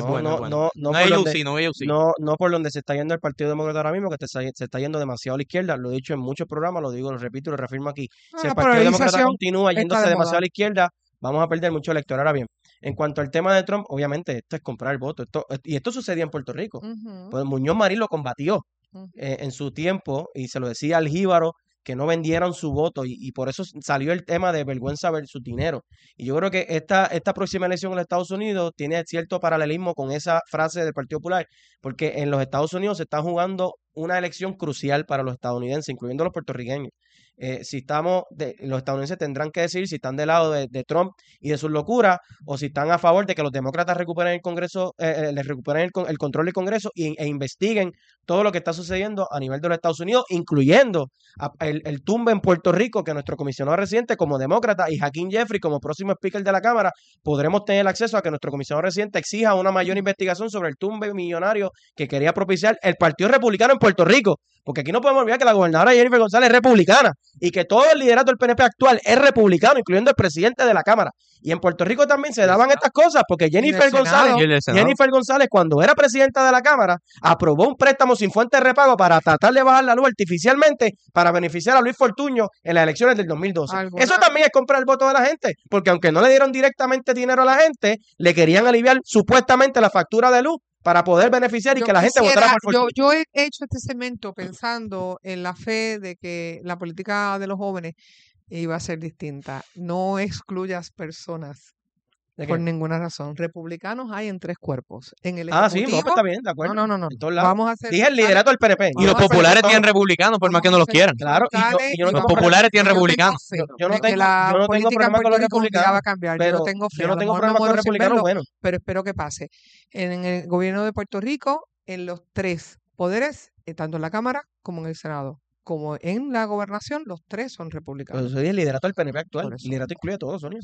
No por donde se está yendo el Partido Demócrata ahora mismo, que se está yendo demasiado a la izquierda. Lo he dicho en muchos programas, lo digo, lo repito y lo reafirmo aquí. Si el Partido Demócrata continúa yéndose demasiado a la izquierda, vamos a perder mucho electorado. Ahora bien, en cuanto al tema de Trump, obviamente esto es comprar el voto. Y esto sucedía en Puerto Rico. Pues Muñoz Marín lo combatió en su tiempo y se lo decía al jíbaro que no vendieran su voto y por eso salió el tema de vergüenza versus dinero. Y yo creo que esta próxima elección en los Estados Unidos tiene cierto paralelismo con esa frase del Partido Popular, porque en los Estados Unidos se está jugando una elección crucial para los estadounidenses, incluyendo los puertorriqueños. Los estadounidenses tendrán que decidir si están del lado de Trump y de sus locuras o si están a favor de que los demócratas recuperen el Congreso, les recuperen el control del Congreso e investiguen todo lo que está sucediendo a nivel de los Estados Unidos, incluyendo el tumbe en Puerto Rico, que nuestro comisionado residente como demócrata y Hakeem Jeffrey como próximo speaker de la Cámara podremos tener acceso a que nuestro comisionado residente exija una mayor investigación sobre el tumbe millonario que quería propiciar el Partido Republicano en Puerto Rico, porque aquí no podemos olvidar que la gobernadora Jennifer González es republicana y que todo el liderato del PNP actual es republicano, incluyendo el presidente de la Cámara. Y en Puerto Rico también se daban estas cosas, porque Jennifer González, cuando era presidenta de la Cámara, aprobó un préstamo sin fuente de repago para tratar de bajar la luz artificialmente para beneficiar a Luis Fortuño en las elecciones del 2012. Eso también es comprar el voto de la gente, porque aunque no le dieron directamente dinero a la gente, le querían aliviar supuestamente la factura de luz para poder beneficiar y que la gente votara por Fortuño. Yo he hecho este segmento pensando en la fe de que la política de los jóvenes iba a ser distinta. No excluyas personas ¿De Por qué? ninguna razón. Republicanos hay en 3 cuerpos. En el Ah, sí, no, pues Ejecutivo, está bien, de acuerdo. no. En todos lados. Vamos a hacer Dije el fiscales, liderato del PNP. Y los vamos a hacer populares tienen fiscales, republicanos, por más vamos que a no los hacer quieran. Claro, fiscales y yo no y Los tengo vamos a problema. populares tienen yo tengo republicanos. fe Yo no de que tengo, la yo no tengo política en problema con Puerto los Rico un día va a republicanos, cambiar. Yo pero tengo fe. yo A no lo tengo mejor no problema con los muero sin republicanos verlo, buenos. pero espero que pase. En el gobierno de Puerto Rico, en los 3 poderes, tanto en la Cámara como en el Senado, como en la gobernación, los 3 son Pero republicanos. soy el liderato del PNP actual. Por El eso. liderato incluye a todos, Sonia.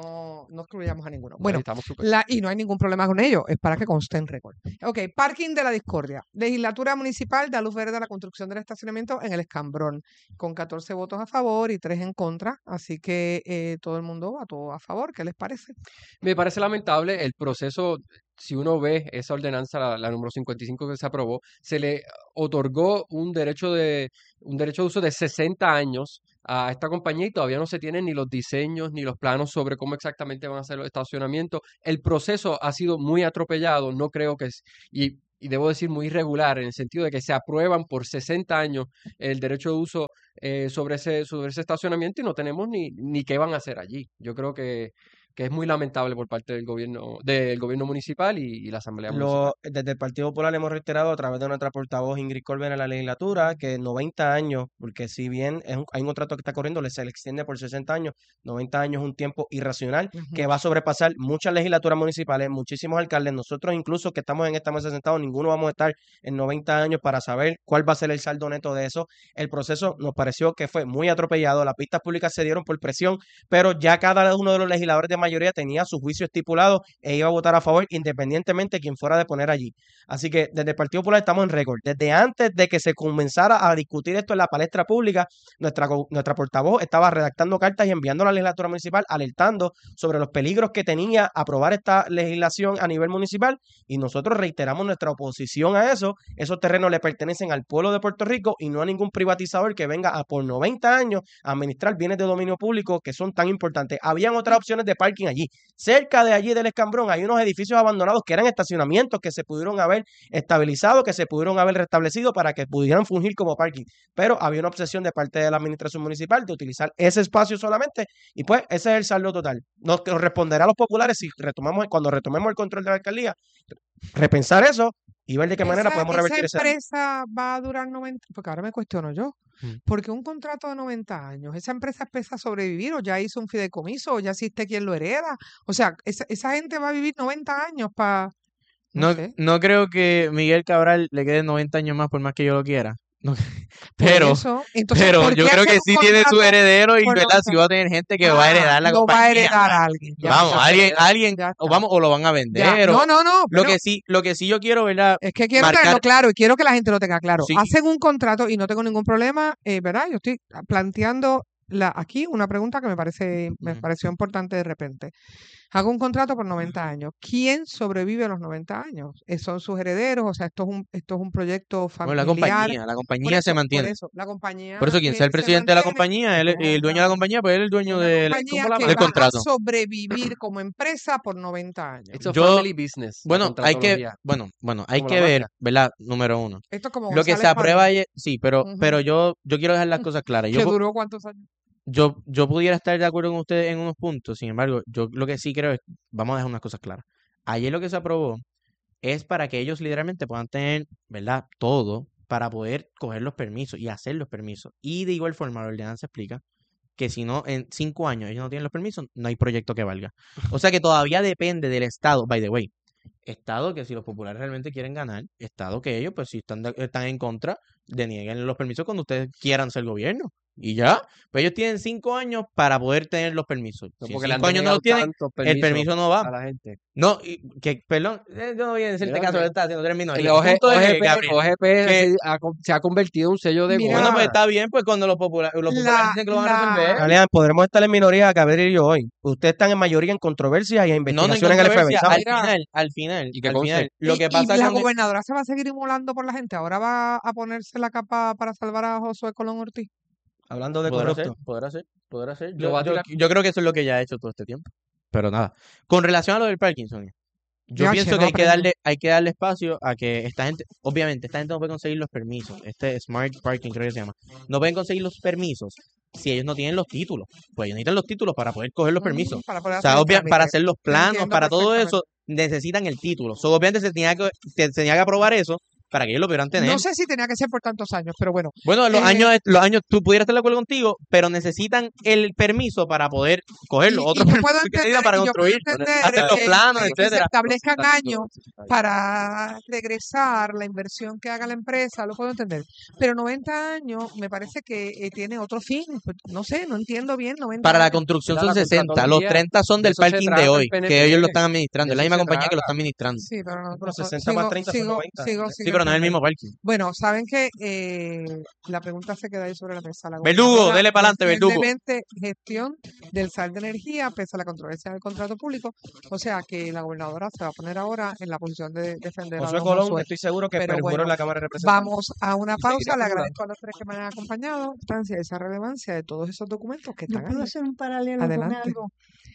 No excluyamos a ninguno. No, y Bueno, estamos súper. y no hay ningún problema con ello, es para que conste en récord. Ok, parking de la discordia. Legislatura municipal da luz verde a la construcción del estacionamiento en el Escambrón, con 14 votos a favor y 3 en contra. Así que todo el mundo votó a favor. ¿Qué les parece? Me parece lamentable el proceso. Si uno ve esa ordenanza, la número 55 que se aprobó, se le otorgó un derecho de uso de 60 años a esta compañía y todavía no se tienen ni los diseños ni los planos sobre cómo exactamente van a ser los estacionamientos. El proceso ha sido muy atropellado, no creo que es, y debo decir muy irregular en el sentido de que se aprueban por 60 años el derecho de uso sobre ese estacionamiento y no tenemos ni qué van a hacer allí. Yo creo que es muy lamentable por parte del gobierno municipal y la Asamblea Municipal. Desde el Partido Popular hemos reiterado a través de nuestra portavoz Ingrid Colben en la legislatura que 90 años, porque si bien hay un contrato que está corriendo, se le extiende por 60 años, 90 años es un tiempo irracional que va a sobrepasar muchas legislaturas municipales, muchísimos alcaldes. Nosotros incluso que estamos en esta mesa sentados, ninguno vamos a estar en 90 años para saber cuál va a ser el saldo neto de eso. El proceso nos pareció que fue muy atropellado, las pistas públicas se dieron por presión, pero ya cada uno de los legisladores de mayoría tenía su juicio estipulado e iba a votar a favor independientemente de quien fuera de poner allí. Así que desde el Partido Popular estamos en récord. Desde antes de que se comenzara a discutir esto en la palestra pública, nuestra portavoz estaba redactando cartas y enviando a la legislatura municipal alertando sobre los peligros que tenía aprobar esta legislación a nivel municipal y nosotros reiteramos nuestra oposición a eso. Esos terrenos le pertenecen al pueblo de Puerto Rico y no a ningún privatizador que venga a por 90 años a administrar bienes de dominio público que son tan importantes. Habían otras opciones de parking allí. Cerca de allí del Escambrón hay unos edificios abandonados que eran estacionamientos que se pudieron haber estabilizado, que se pudieron haber restablecido para que pudieran fungir como parking. Pero había una obsesión de parte de la administración municipal de utilizar ese espacio solamente y pues ese es el saldo total. Nos responderá a los populares si cuando retomemos el control de la alcaldía, repensar eso y ver de qué manera podemos revertir ese daño. ¿Esa empresa va a durar 90? Porque ahora me cuestiono yo. Porque un contrato de 90 años, ¿esa empresa empieza a sobrevivir o ya hizo un fideicomiso o ya existe quien lo hereda? O sea, esa gente va a vivir 90 años para... No sé. No creo que Miguel Cabral le quede 90 años más por más que yo lo quiera. No, Por pero eso, entonces, pero ¿por yo qué creo hacer que un sí tiene su contrato heredero y por ¿verdad? 90? Sí va a tener gente que va a heredar la Lo va a compañía. heredar a alguien. Ya Vamos, está. alguien, Ya o está. vamos, o lo van a Ya. vender. No, O, no, lo pero que sí yo quiero, ¿verdad? es que quiero tenerlo Marcar. claro y quiero que la gente lo tenga claro. Sí. Hacen un contrato y no tengo ningún problema, ¿verdad? Yo estoy planteando aquí una pregunta que me pareció importante de repente. Hago un contrato por 90 años. ¿Quién sobrevive a los 90 años? ¿Son sus herederos? O sea, esto es un proyecto Bueno, la familiar. compañía se mantiene. La compañía Por eso quien sea el se presidente de la mantiene compañía, el dueño de la compañía, pues él es el dueño una del compañía que del va a contrato. sobrevivir como empresa por 90 años. It's a Yo- family business, la Bueno, hay que, contratología, hay como que la ver, mafia. ¿verdad? Número uno. Esto es como Lo que González se aprueba Padilla, ayer, sí, pero Ujú. yo quiero dejar las cosas claras. que duró ¿cuántos años? Yo pudiera estar de acuerdo con ustedes en unos puntos, sin embargo, yo lo que sí creo es, vamos a dejar unas cosas claras. Ayer lo que se aprobó es para que ellos literalmente puedan tener, ¿verdad? Todo para poder coger los permisos y hacer los permisos. Y de igual forma, la ordenanza explica que si no, en 5 años ellos no tienen los permisos, no hay proyecto que valga. O sea que todavía depende del Estado, by the way. Estado que si los populares realmente quieren ganar, Estado que ellos, pues si están en contra, denieguen los permisos cuando ustedes quieran ser gobierno. Y ya, pues ellos tienen 5 años para poder tener los permisos. No, Si en porque le han 5 años no denegado los tienen, tantos el permisos permiso no va. a la gente. No, perdón, yo no voy a decirte Mira, caso, está haciendo tres El minorías. El punto es que, Gabriel, OGP que se ha convertido en un sello de Mira, bueno, pues goma. está bien, pues cuando los populares dicen que lo van a resolver. Alian, podremos estar en minoría, Gabriel y yo hoy. Ustedes están en mayoría en controversia y en No, no en investigación en el FBI, controversia, ¿sabes? al final, Y que conste. lo que pasa y la con gobernadora se va a seguir inmolando por la gente. Ahora va a ponerse la capa para salvar a Josué Colón Ortiz. Hablando de podrá ser, corrupto. podrá ser. Lo va a tirar. Yo creo que eso es lo que ya ha hecho todo este tiempo. Pero nada. Con relación a lo del Parkinson, yo Ya, pienso che, que no aprendí. hay que darle espacio a que esta gente, obviamente, esta gente no puede conseguir los permisos. Este Smart Parking creo que se llama. No pueden conseguir los permisos si ellos no tienen los títulos. Pues ellos necesitan los títulos para poder coger los permisos. Para poder O hacer sea, el para trámite. hacer los Te planos, entiendo para todo eso, perfectamente. necesitan el título. So, obviamente se tenía que aprobar eso para que ellos lo pudieran tener. No sé si tenía que ser por tantos años, pero bueno. Bueno, los Eh, años, tú pudieras estar de acuerdo contigo, pero necesitan el permiso para poder cogerlo. Y Otro yo puedo permiso que necesitan entender, para y yo puedo construir, entender hacer los planos, que se etcétera. establezcan años para regresar la inversión que haga la empresa, lo puedo entender. Pero 90 años me parece que tiene otro fin. Pues, no sé, no entiendo bien 90 Para la años. construcción Mira, son la 60, los contratología, 30 son de del eso se parking de trata el hoy, que ellos lo PNP, están administrando, de es la eso misma se compañía que lo trata. está administrando. Sí, pero no, Bueno, no, 60 más 30 son sigo 90. Sí, sin pero no es el entender. mismo parking. Bueno, saben que la pregunta se queda ahí sobre la mesa. La Verdugo, gobernadora dele para adelante, verdugo. recientemente gestión del SAL de energía, pese a la controversia del contrato público. O sea que la gobernadora se va a poner ahora en la posición de defender a Josué don Colón, Josué. estoy seguro que Pero perjuró en bueno, la Cámara de Representantes. vamos a una Y seguirá pausa. Le perjurando. agradezco a los tres que me han acompañado. La importancia y esa relevancia de todos esos documentos que Yo están puedo ahí. hacer un paralelo con Adelante. algo.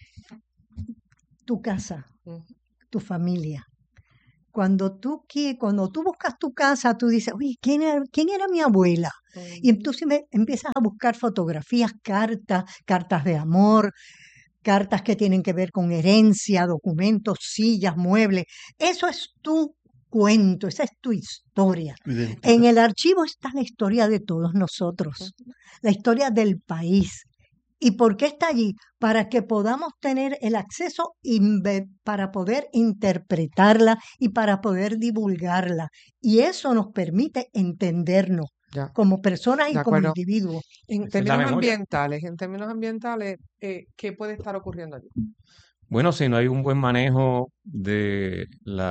Tu casa, Ujú. tu familia. Cuando tú buscas tu casa, tú dices, oye, ¿quién era mi abuela? Y entonces empiezas a buscar fotografías, cartas de amor, cartas que tienen que ver con herencia, documentos, sillas, muebles. Eso es tu cuento, esa es tu historia. En el archivo está la historia de todos nosotros, la historia del país. ¿Y por qué está allí? Para que podamos tener el acceso para poder interpretarla y para poder divulgarla. Y eso nos permite entendernos Ya, como personas y de como acuerdo. individuos. En Esa es la términos memoria. ambientales, ¿qué puede estar ocurriendo allí? Bueno, si no hay un buen manejo del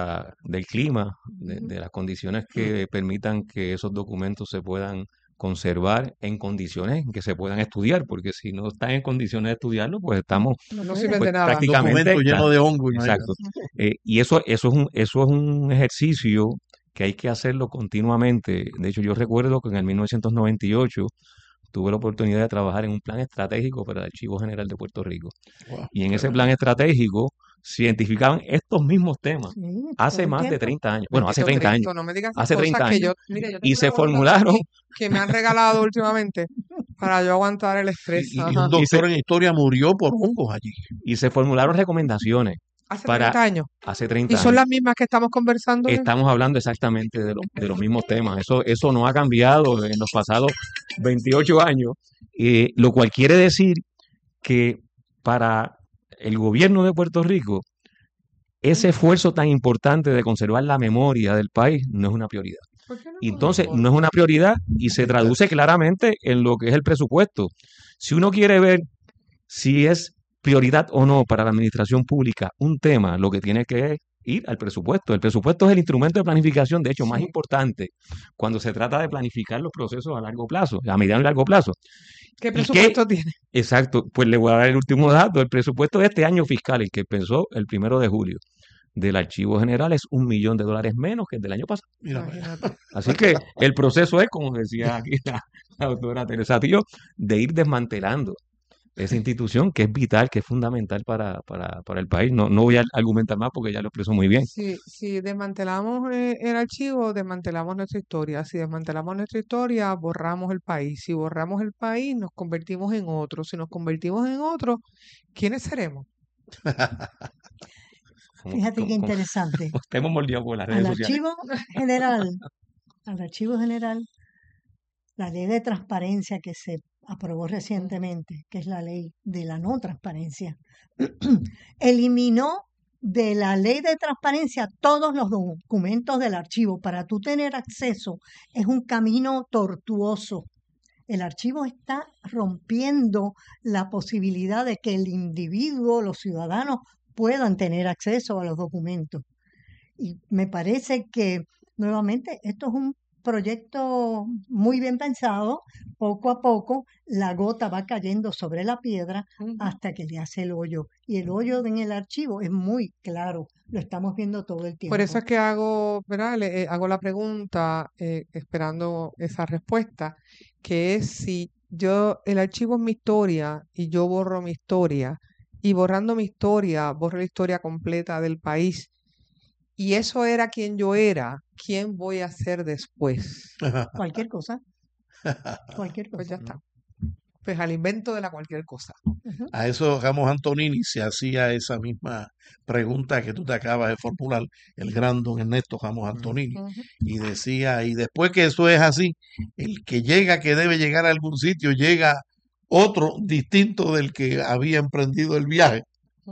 clima, Ujú. de las condiciones que permitan que esos documentos se puedan conservar en condiciones en que se puedan estudiar, porque si no están en condiciones de estudiarlo, pues estamos No No puede. sirven pues, de nada. prácticamente, Documento lleno claro, de hongo, imagínate. exacto. Y eso es un ejercicio que hay que hacerlo continuamente. De hecho, yo recuerdo que en el 1998 tuve la oportunidad de trabajar en un plan estratégico para el Archivo General de Puerto Rico. Wow, Y en qué ese bueno. plan estratégico se identificaban estos mismos temas Sí, hace todo el más de tiempo. 30 años. Bueno, hace Bendito 30 años. Cristo, no me digas esas Hace 30 cosas que años. mire, yo Y tengo se una bolita por formularon, aquí que me han regalado últimamente para yo aguantar el estrés. Y un Ajá. y se, doctor en historia murió por hongos allí. y se formularon recomendaciones Hace para 30 años. hace Y 30 son años. las mismas que estamos conversando. Estamos hablando exactamente de los mismos temas. Eso no ha cambiado en los pasados 28 años, lo cual quiere decir que para el gobierno de Puerto Rico, ese esfuerzo tan importante de conservar la memoria del país no es una prioridad. ¿Por qué no? Y entonces no es una prioridad y se traduce claramente en lo que es el presupuesto. Si uno quiere ver si es prioridad o no para la administración pública un tema, lo que tiene que ir al presupuesto. El presupuesto es el instrumento de planificación, de hecho, más Sí. importante cuando se trata de planificar los procesos a largo plazo, a mediano y largo plazo. ¿Qué ¿Y qué? presupuesto tiene? Exacto, pues le voy a dar el último dato. El presupuesto de este año fiscal, el que empezó el 1 de julio, del Archivo General es $1 millón menos que el del año pasado. Mira para allá. Imagínate. Así que el proceso es, como decía aquí la doctora Teresa Tío, de ir desmantelando esa institución que es vital, que es fundamental para el país. No voy a argumentar más porque ya lo expresó muy bien. Si desmantelamos el archivo, desmantelamos nuestra historia. Si desmantelamos nuestra historia, borramos el país. Si borramos el país, nos convertimos en otro. Si nos convertimos en otro, ¿quiénes seremos? Fíjate qué interesante. Estemos mordidos por las Al redes sociales. Archivo general, la ley de transparencia que se aprobó recientemente, que es la ley de la no transparencia, eliminó de la ley de transparencia todos los documentos del archivo. Para tú tener acceso es un camino tortuoso. El archivo está rompiendo la posibilidad de que el individuo, los ciudadanos, puedan tener acceso a los documentos. Y me parece que, nuevamente, esto es un proyecto muy bien pensado. Poco a poco la gota va cayendo sobre la piedra hasta que le hace el hoyo. Y el hoyo en el archivo es muy claro, lo estamos viendo todo el tiempo. Por eso es que hago, ¿verdad? Hago la pregunta esperando esa respuesta, que es si el archivo es mi historia y yo borro mi historia, y borrando mi historia, borro la historia completa del país, y eso era quien yo era, ¿quién voy a ser después? Cualquier cosa. Cualquier Pues cosa. ya está. pues al invento de la cualquier cosa. A eso Ramos Antonini se hacía esa misma pregunta que tú te acabas de formular, el gran don Ernesto Ramos Antonini, y decía, y después que eso es así, el que llega, que debe llegar a algún sitio, llega otro distinto del que había emprendido el viaje.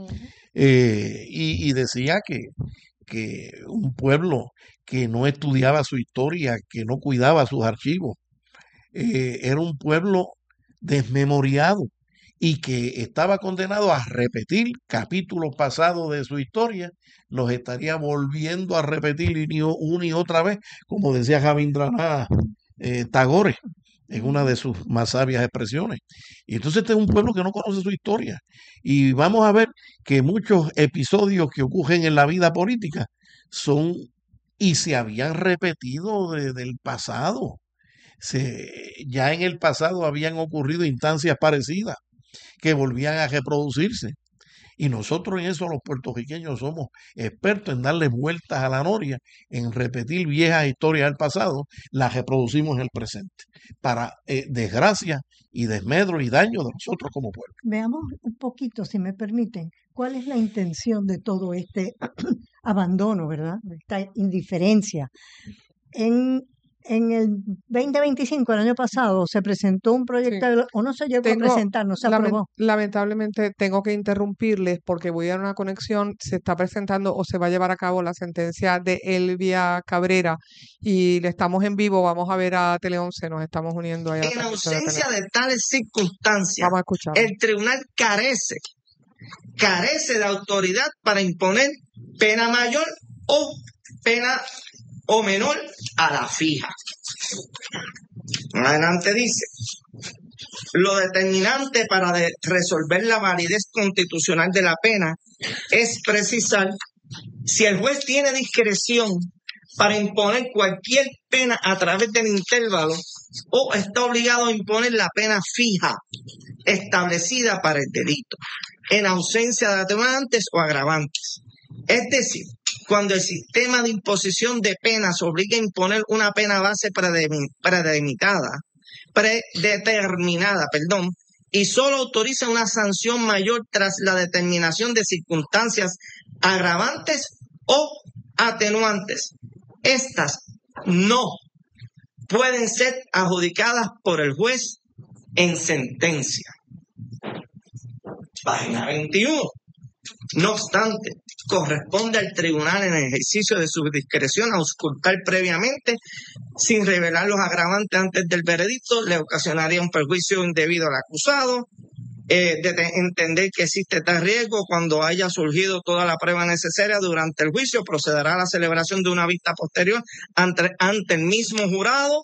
Y decía que un pueblo que no estudiaba su historia, que no cuidaba sus archivos, era un pueblo desmemoriado y que estaba condenado a repetir capítulos pasados de su historia, los estaría volviendo a repetir una y otra vez, como decía Rabindranath Tagore en una de sus más sabias expresiones. Y entonces este es un pueblo que no conoce su historia. Y vamos a ver que muchos episodios que ocurren en la vida política son y se habían repetido del pasado. Ya en el pasado habían ocurrido instancias parecidas que volvían a reproducirse. Y nosotros en eso los puertorriqueños somos expertos en darle vueltas a la noria, en repetir viejas historias del pasado, las reproducimos en el presente, para desgracia y desmedro y daño de nosotros como pueblo. Veamos un poquito, si me permiten, cuál es la intención de todo este abandono, ¿verdad? Esta indiferencia. En el 2025, el año pasado, se presentó un proyecto, o no se llegó a presentar, no se aprobó. Lamentablemente tengo que interrumpirles porque voy a una conexión. Se está presentando o se va a llevar a cabo la sentencia de Elvia Cabrera y le estamos en vivo. Vamos a ver a Tele 11, nos estamos uniendo ahí. En ausencia de tales circunstancias, vamos a escuchar. El tribunal carece de autoridad para imponer pena mayor o pena o menor a la fija. Adelante dice, lo determinante para resolver la validez constitucional de la pena es precisar si el juez tiene discreción para imponer cualquier pena a través del intervalo o está obligado a imponer la pena fija establecida para el delito, en ausencia de atenuantes o agravantes. Es decir, cuando el sistema de imposición de penas obliga a imponer una pena base predeterminada, y solo autoriza una sanción mayor tras la determinación de circunstancias agravantes o atenuantes. Estas no pueden ser adjudicadas por el juez en sentencia. Página 21. No obstante, corresponde al tribunal en el ejercicio de su discreción auscultar previamente, sin revelar los agravantes antes del veredicto, le ocasionaría un perjuicio indebido al acusado, entender que existe tal riesgo cuando haya surgido toda la prueba necesaria durante el juicio, procederá a la celebración de una vista posterior ante el mismo jurado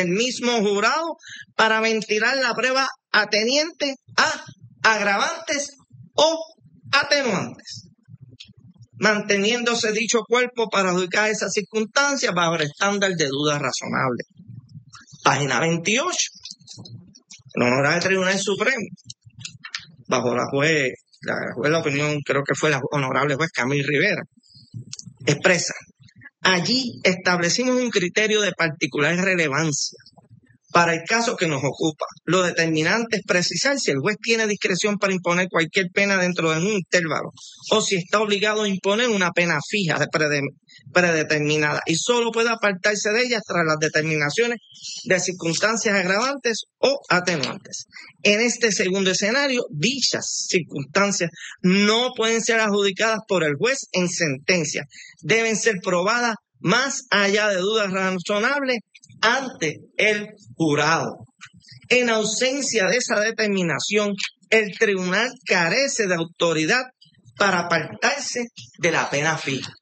para ventilar la prueba ateniente a agravantes o atenuantes, manteniéndose dicho cuerpo para adjudicar esas circunstancias bajo el estándar de duda razonable. Página 28. El Honorable Tribunal Supremo, bajo la opinión, creo que fue la Honorable Juez Camil Rivera, expresa, allí establecimos un criterio de particular relevancia para el caso que nos ocupa. Lo determinante es precisar si el juez tiene discreción para imponer cualquier pena dentro de un intervalo o si está obligado a imponer una pena fija predeterminada y solo puede apartarse de ella tras las determinaciones de circunstancias agravantes o atenuantes. En este segundo escenario, dichas circunstancias no pueden ser adjudicadas por el juez en sentencia. Deben ser probadas más allá de dudas razonables ante el jurado. En ausencia de esa determinación, el tribunal carece de autoridad para apartarse de la pena fija.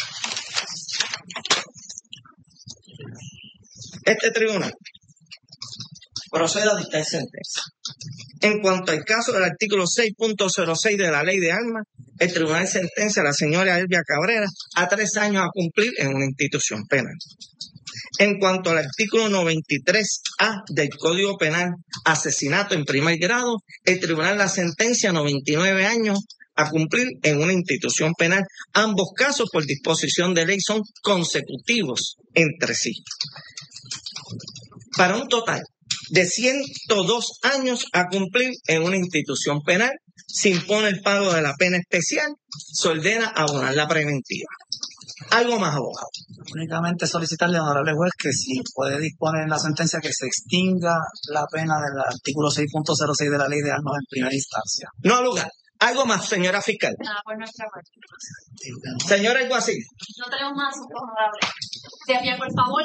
Este tribunal procede a dictar sentencia. En cuanto al caso del artículo 6.06 de la Ley de Armas, el tribunal sentencia a la señora Elvia Cabrera a 3 años a cumplir en una institución penal. En cuanto al artículo 93A del Código Penal, asesinato en primer grado, el tribunal la sentencia a 99 años a cumplir en una institución penal. Ambos casos, por disposición de ley, son consecutivos entre sí. Para un total de 102 años a cumplir en una institución penal. Se impone el pago de la pena especial, se ordena abonar la preventiva. Algo más, abogado. Únicamente solicitarle al honorable juez que si puede disponer en la sentencia que se extinga la pena del artículo 6.06 de la ley de armas en primera instancia. No ha lugar. Algo más, señora fiscal. Nada por nuestra parte. Señora alguacil. No tenemos más asuntos, honorable. De pie, por favor.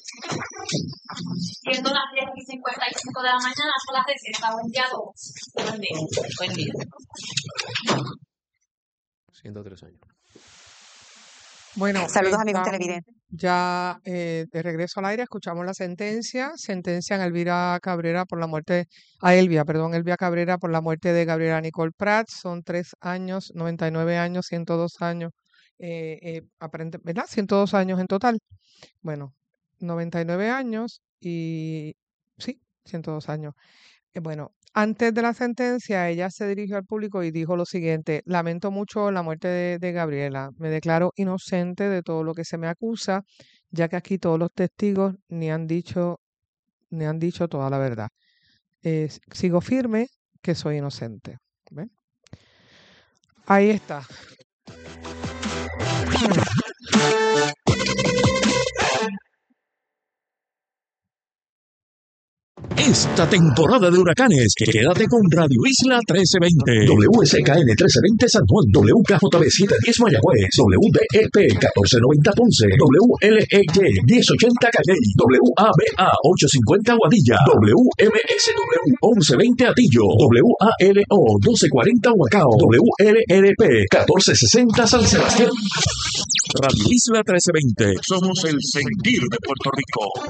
Siendo las 10:55 de la mañana, son las 60. Buen día a todos. Buen día. Buen día. 103 años. Bueno, Saludos, amigos televidentes. ya de regreso al aire, escuchamos la sentencia. Sentencian a Elvia Cabrera por la muerte, Elvia Cabrera por la muerte de Gabriela Nicole Prats. Son 3 años, 99 años, 102 años, ¿verdad? 102 años en total. Bueno, 99 años y sí, 102 años. Bueno, antes de la sentencia, ella se dirigió al público y dijo lo siguiente: lamento mucho la muerte de Gabriela. Me declaro inocente de todo lo que se me acusa, ya que aquí todos los testigos ni han dicho toda la verdad. Sigo firme que soy inocente. ¿Ven? Ahí está. Esta temporada de huracanes, quédate con Radio Isla 1320, WSKN 1320 San Juan, WKJB 710 Mayagüez, WDEP 1490 Ponce, WLEY 1080 Calley, WABA 850 Aguadilla, WMSW 1120 Atillo, WALO 1240 Huacao, WLRP 1460 San Sebastián. Radio Isla 1320, somos el sentir de Puerto Rico.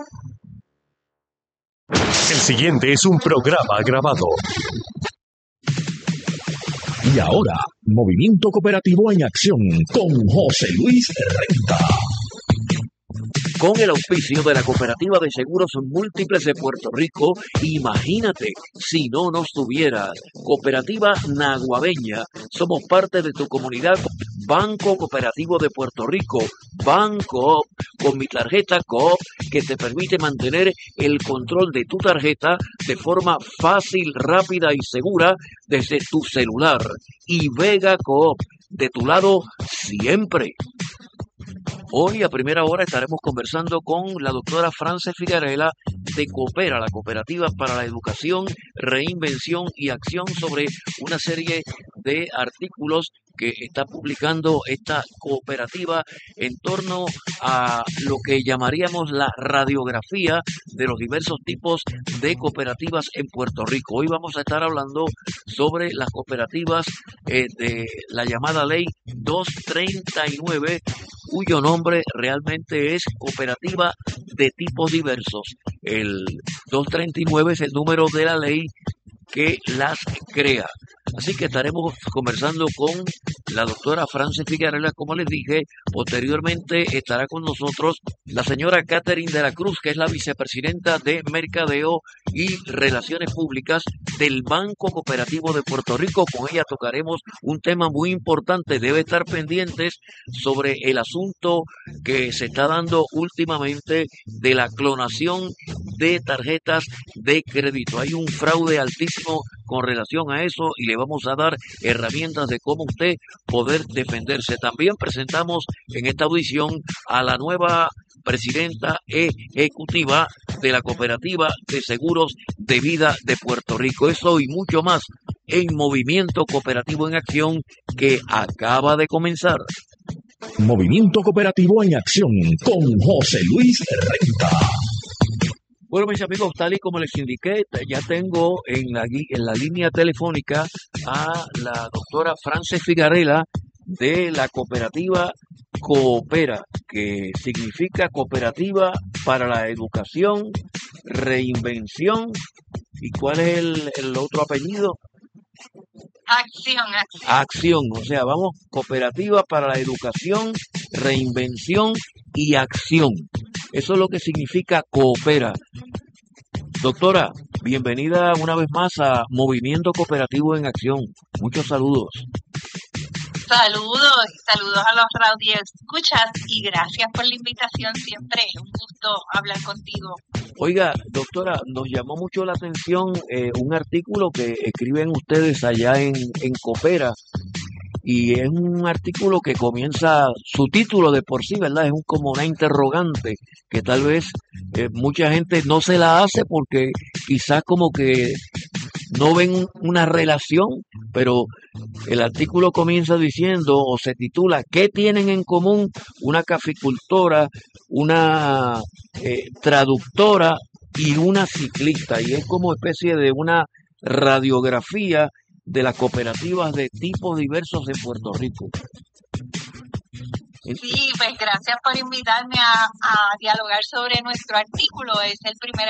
El siguiente es un programa grabado. Y ahora, Movimiento Cooperativo en Acción con José Luis Renta. Con el auspicio de la Cooperativa de Seguros Múltiples de Puerto Rico, imagínate si no nos tuvieras. Cooperativa Naguabeña, somos parte de tu comunidad. Banco Cooperativo de Puerto Rico, Banco, con mi tarjeta Coop, que te permite mantener el control de tu tarjeta de forma fácil, rápida y segura desde tu celular. Y Vega Coop, de tu lado siempre. Hoy a primera hora estaremos conversando con la doctora Frances Figarela de Coopera, la Cooperativa para la Educación, Reinvención y Acción, sobre una serie de artículos que está publicando esta cooperativa en torno a lo que llamaríamos la radiografía de los diversos tipos de cooperativas en Puerto Rico. Hoy vamos a estar hablando sobre las cooperativas de la llamada Ley 239, cuyo nombre realmente es Cooperativa de Tipos Diversos. El 239 es el número de la ley que las crea. Así que estaremos conversando con la doctora Frances Figarela, como les dije. Posteriormente estará con nosotros la señora Catherine de la Cruz, que es la vicepresidenta de Mercadeo y Relaciones Públicas del Banco Cooperativo de Puerto Rico. Con ella tocaremos un tema muy importante. Debe estar pendientes sobre el asunto que se está dando últimamente de la clonación de tarjetas de crédito. Hay un fraude altísimo con relación a eso y le vamos a dar herramientas de cómo usted poder defenderse. También presentamos en esta audición a la nueva presidenta ejecutiva de la Cooperativa de Seguros de Vida de Puerto Rico. Eso y mucho más en Movimiento Cooperativo en Acción, que acaba de comenzar. Movimiento Cooperativo en Acción con José Luis Renta. Bueno, mis amigos, tal y como les indiqué, ya tengo en la línea telefónica a la doctora Frances Figarela de la cooperativa Coopera, que significa Cooperativa para la Educación, Reinvención. ¿Y cuál es el otro apellido? Acción, o sea, vamos, Cooperativa para la Educación, Reinvención y Acción. Eso es lo que significa Coopera. Doctora, bienvenida una vez más a Movimiento Cooperativo en Acción. Muchos saludos. Saludos a los radioescuchas y gracias por la invitación siempre. Un gusto hablar contigo. Oiga, doctora, nos llamó mucho la atención un artículo que escriben ustedes allá en Coopera, y es un artículo que comienza, su título de por sí, ¿verdad? Es como una interrogante que tal vez mucha gente no se la hace porque quizás como que no ven una relación, pero el artículo comienza diciendo o se titula ¿qué tienen en común una caficultora, una traductora y una ciclista? Y es como especie de una radiografía de las cooperativas de tipos diversos de Puerto Rico. Sí, pues gracias por invitarme a dialogar sobre nuestro artículo. Es el primer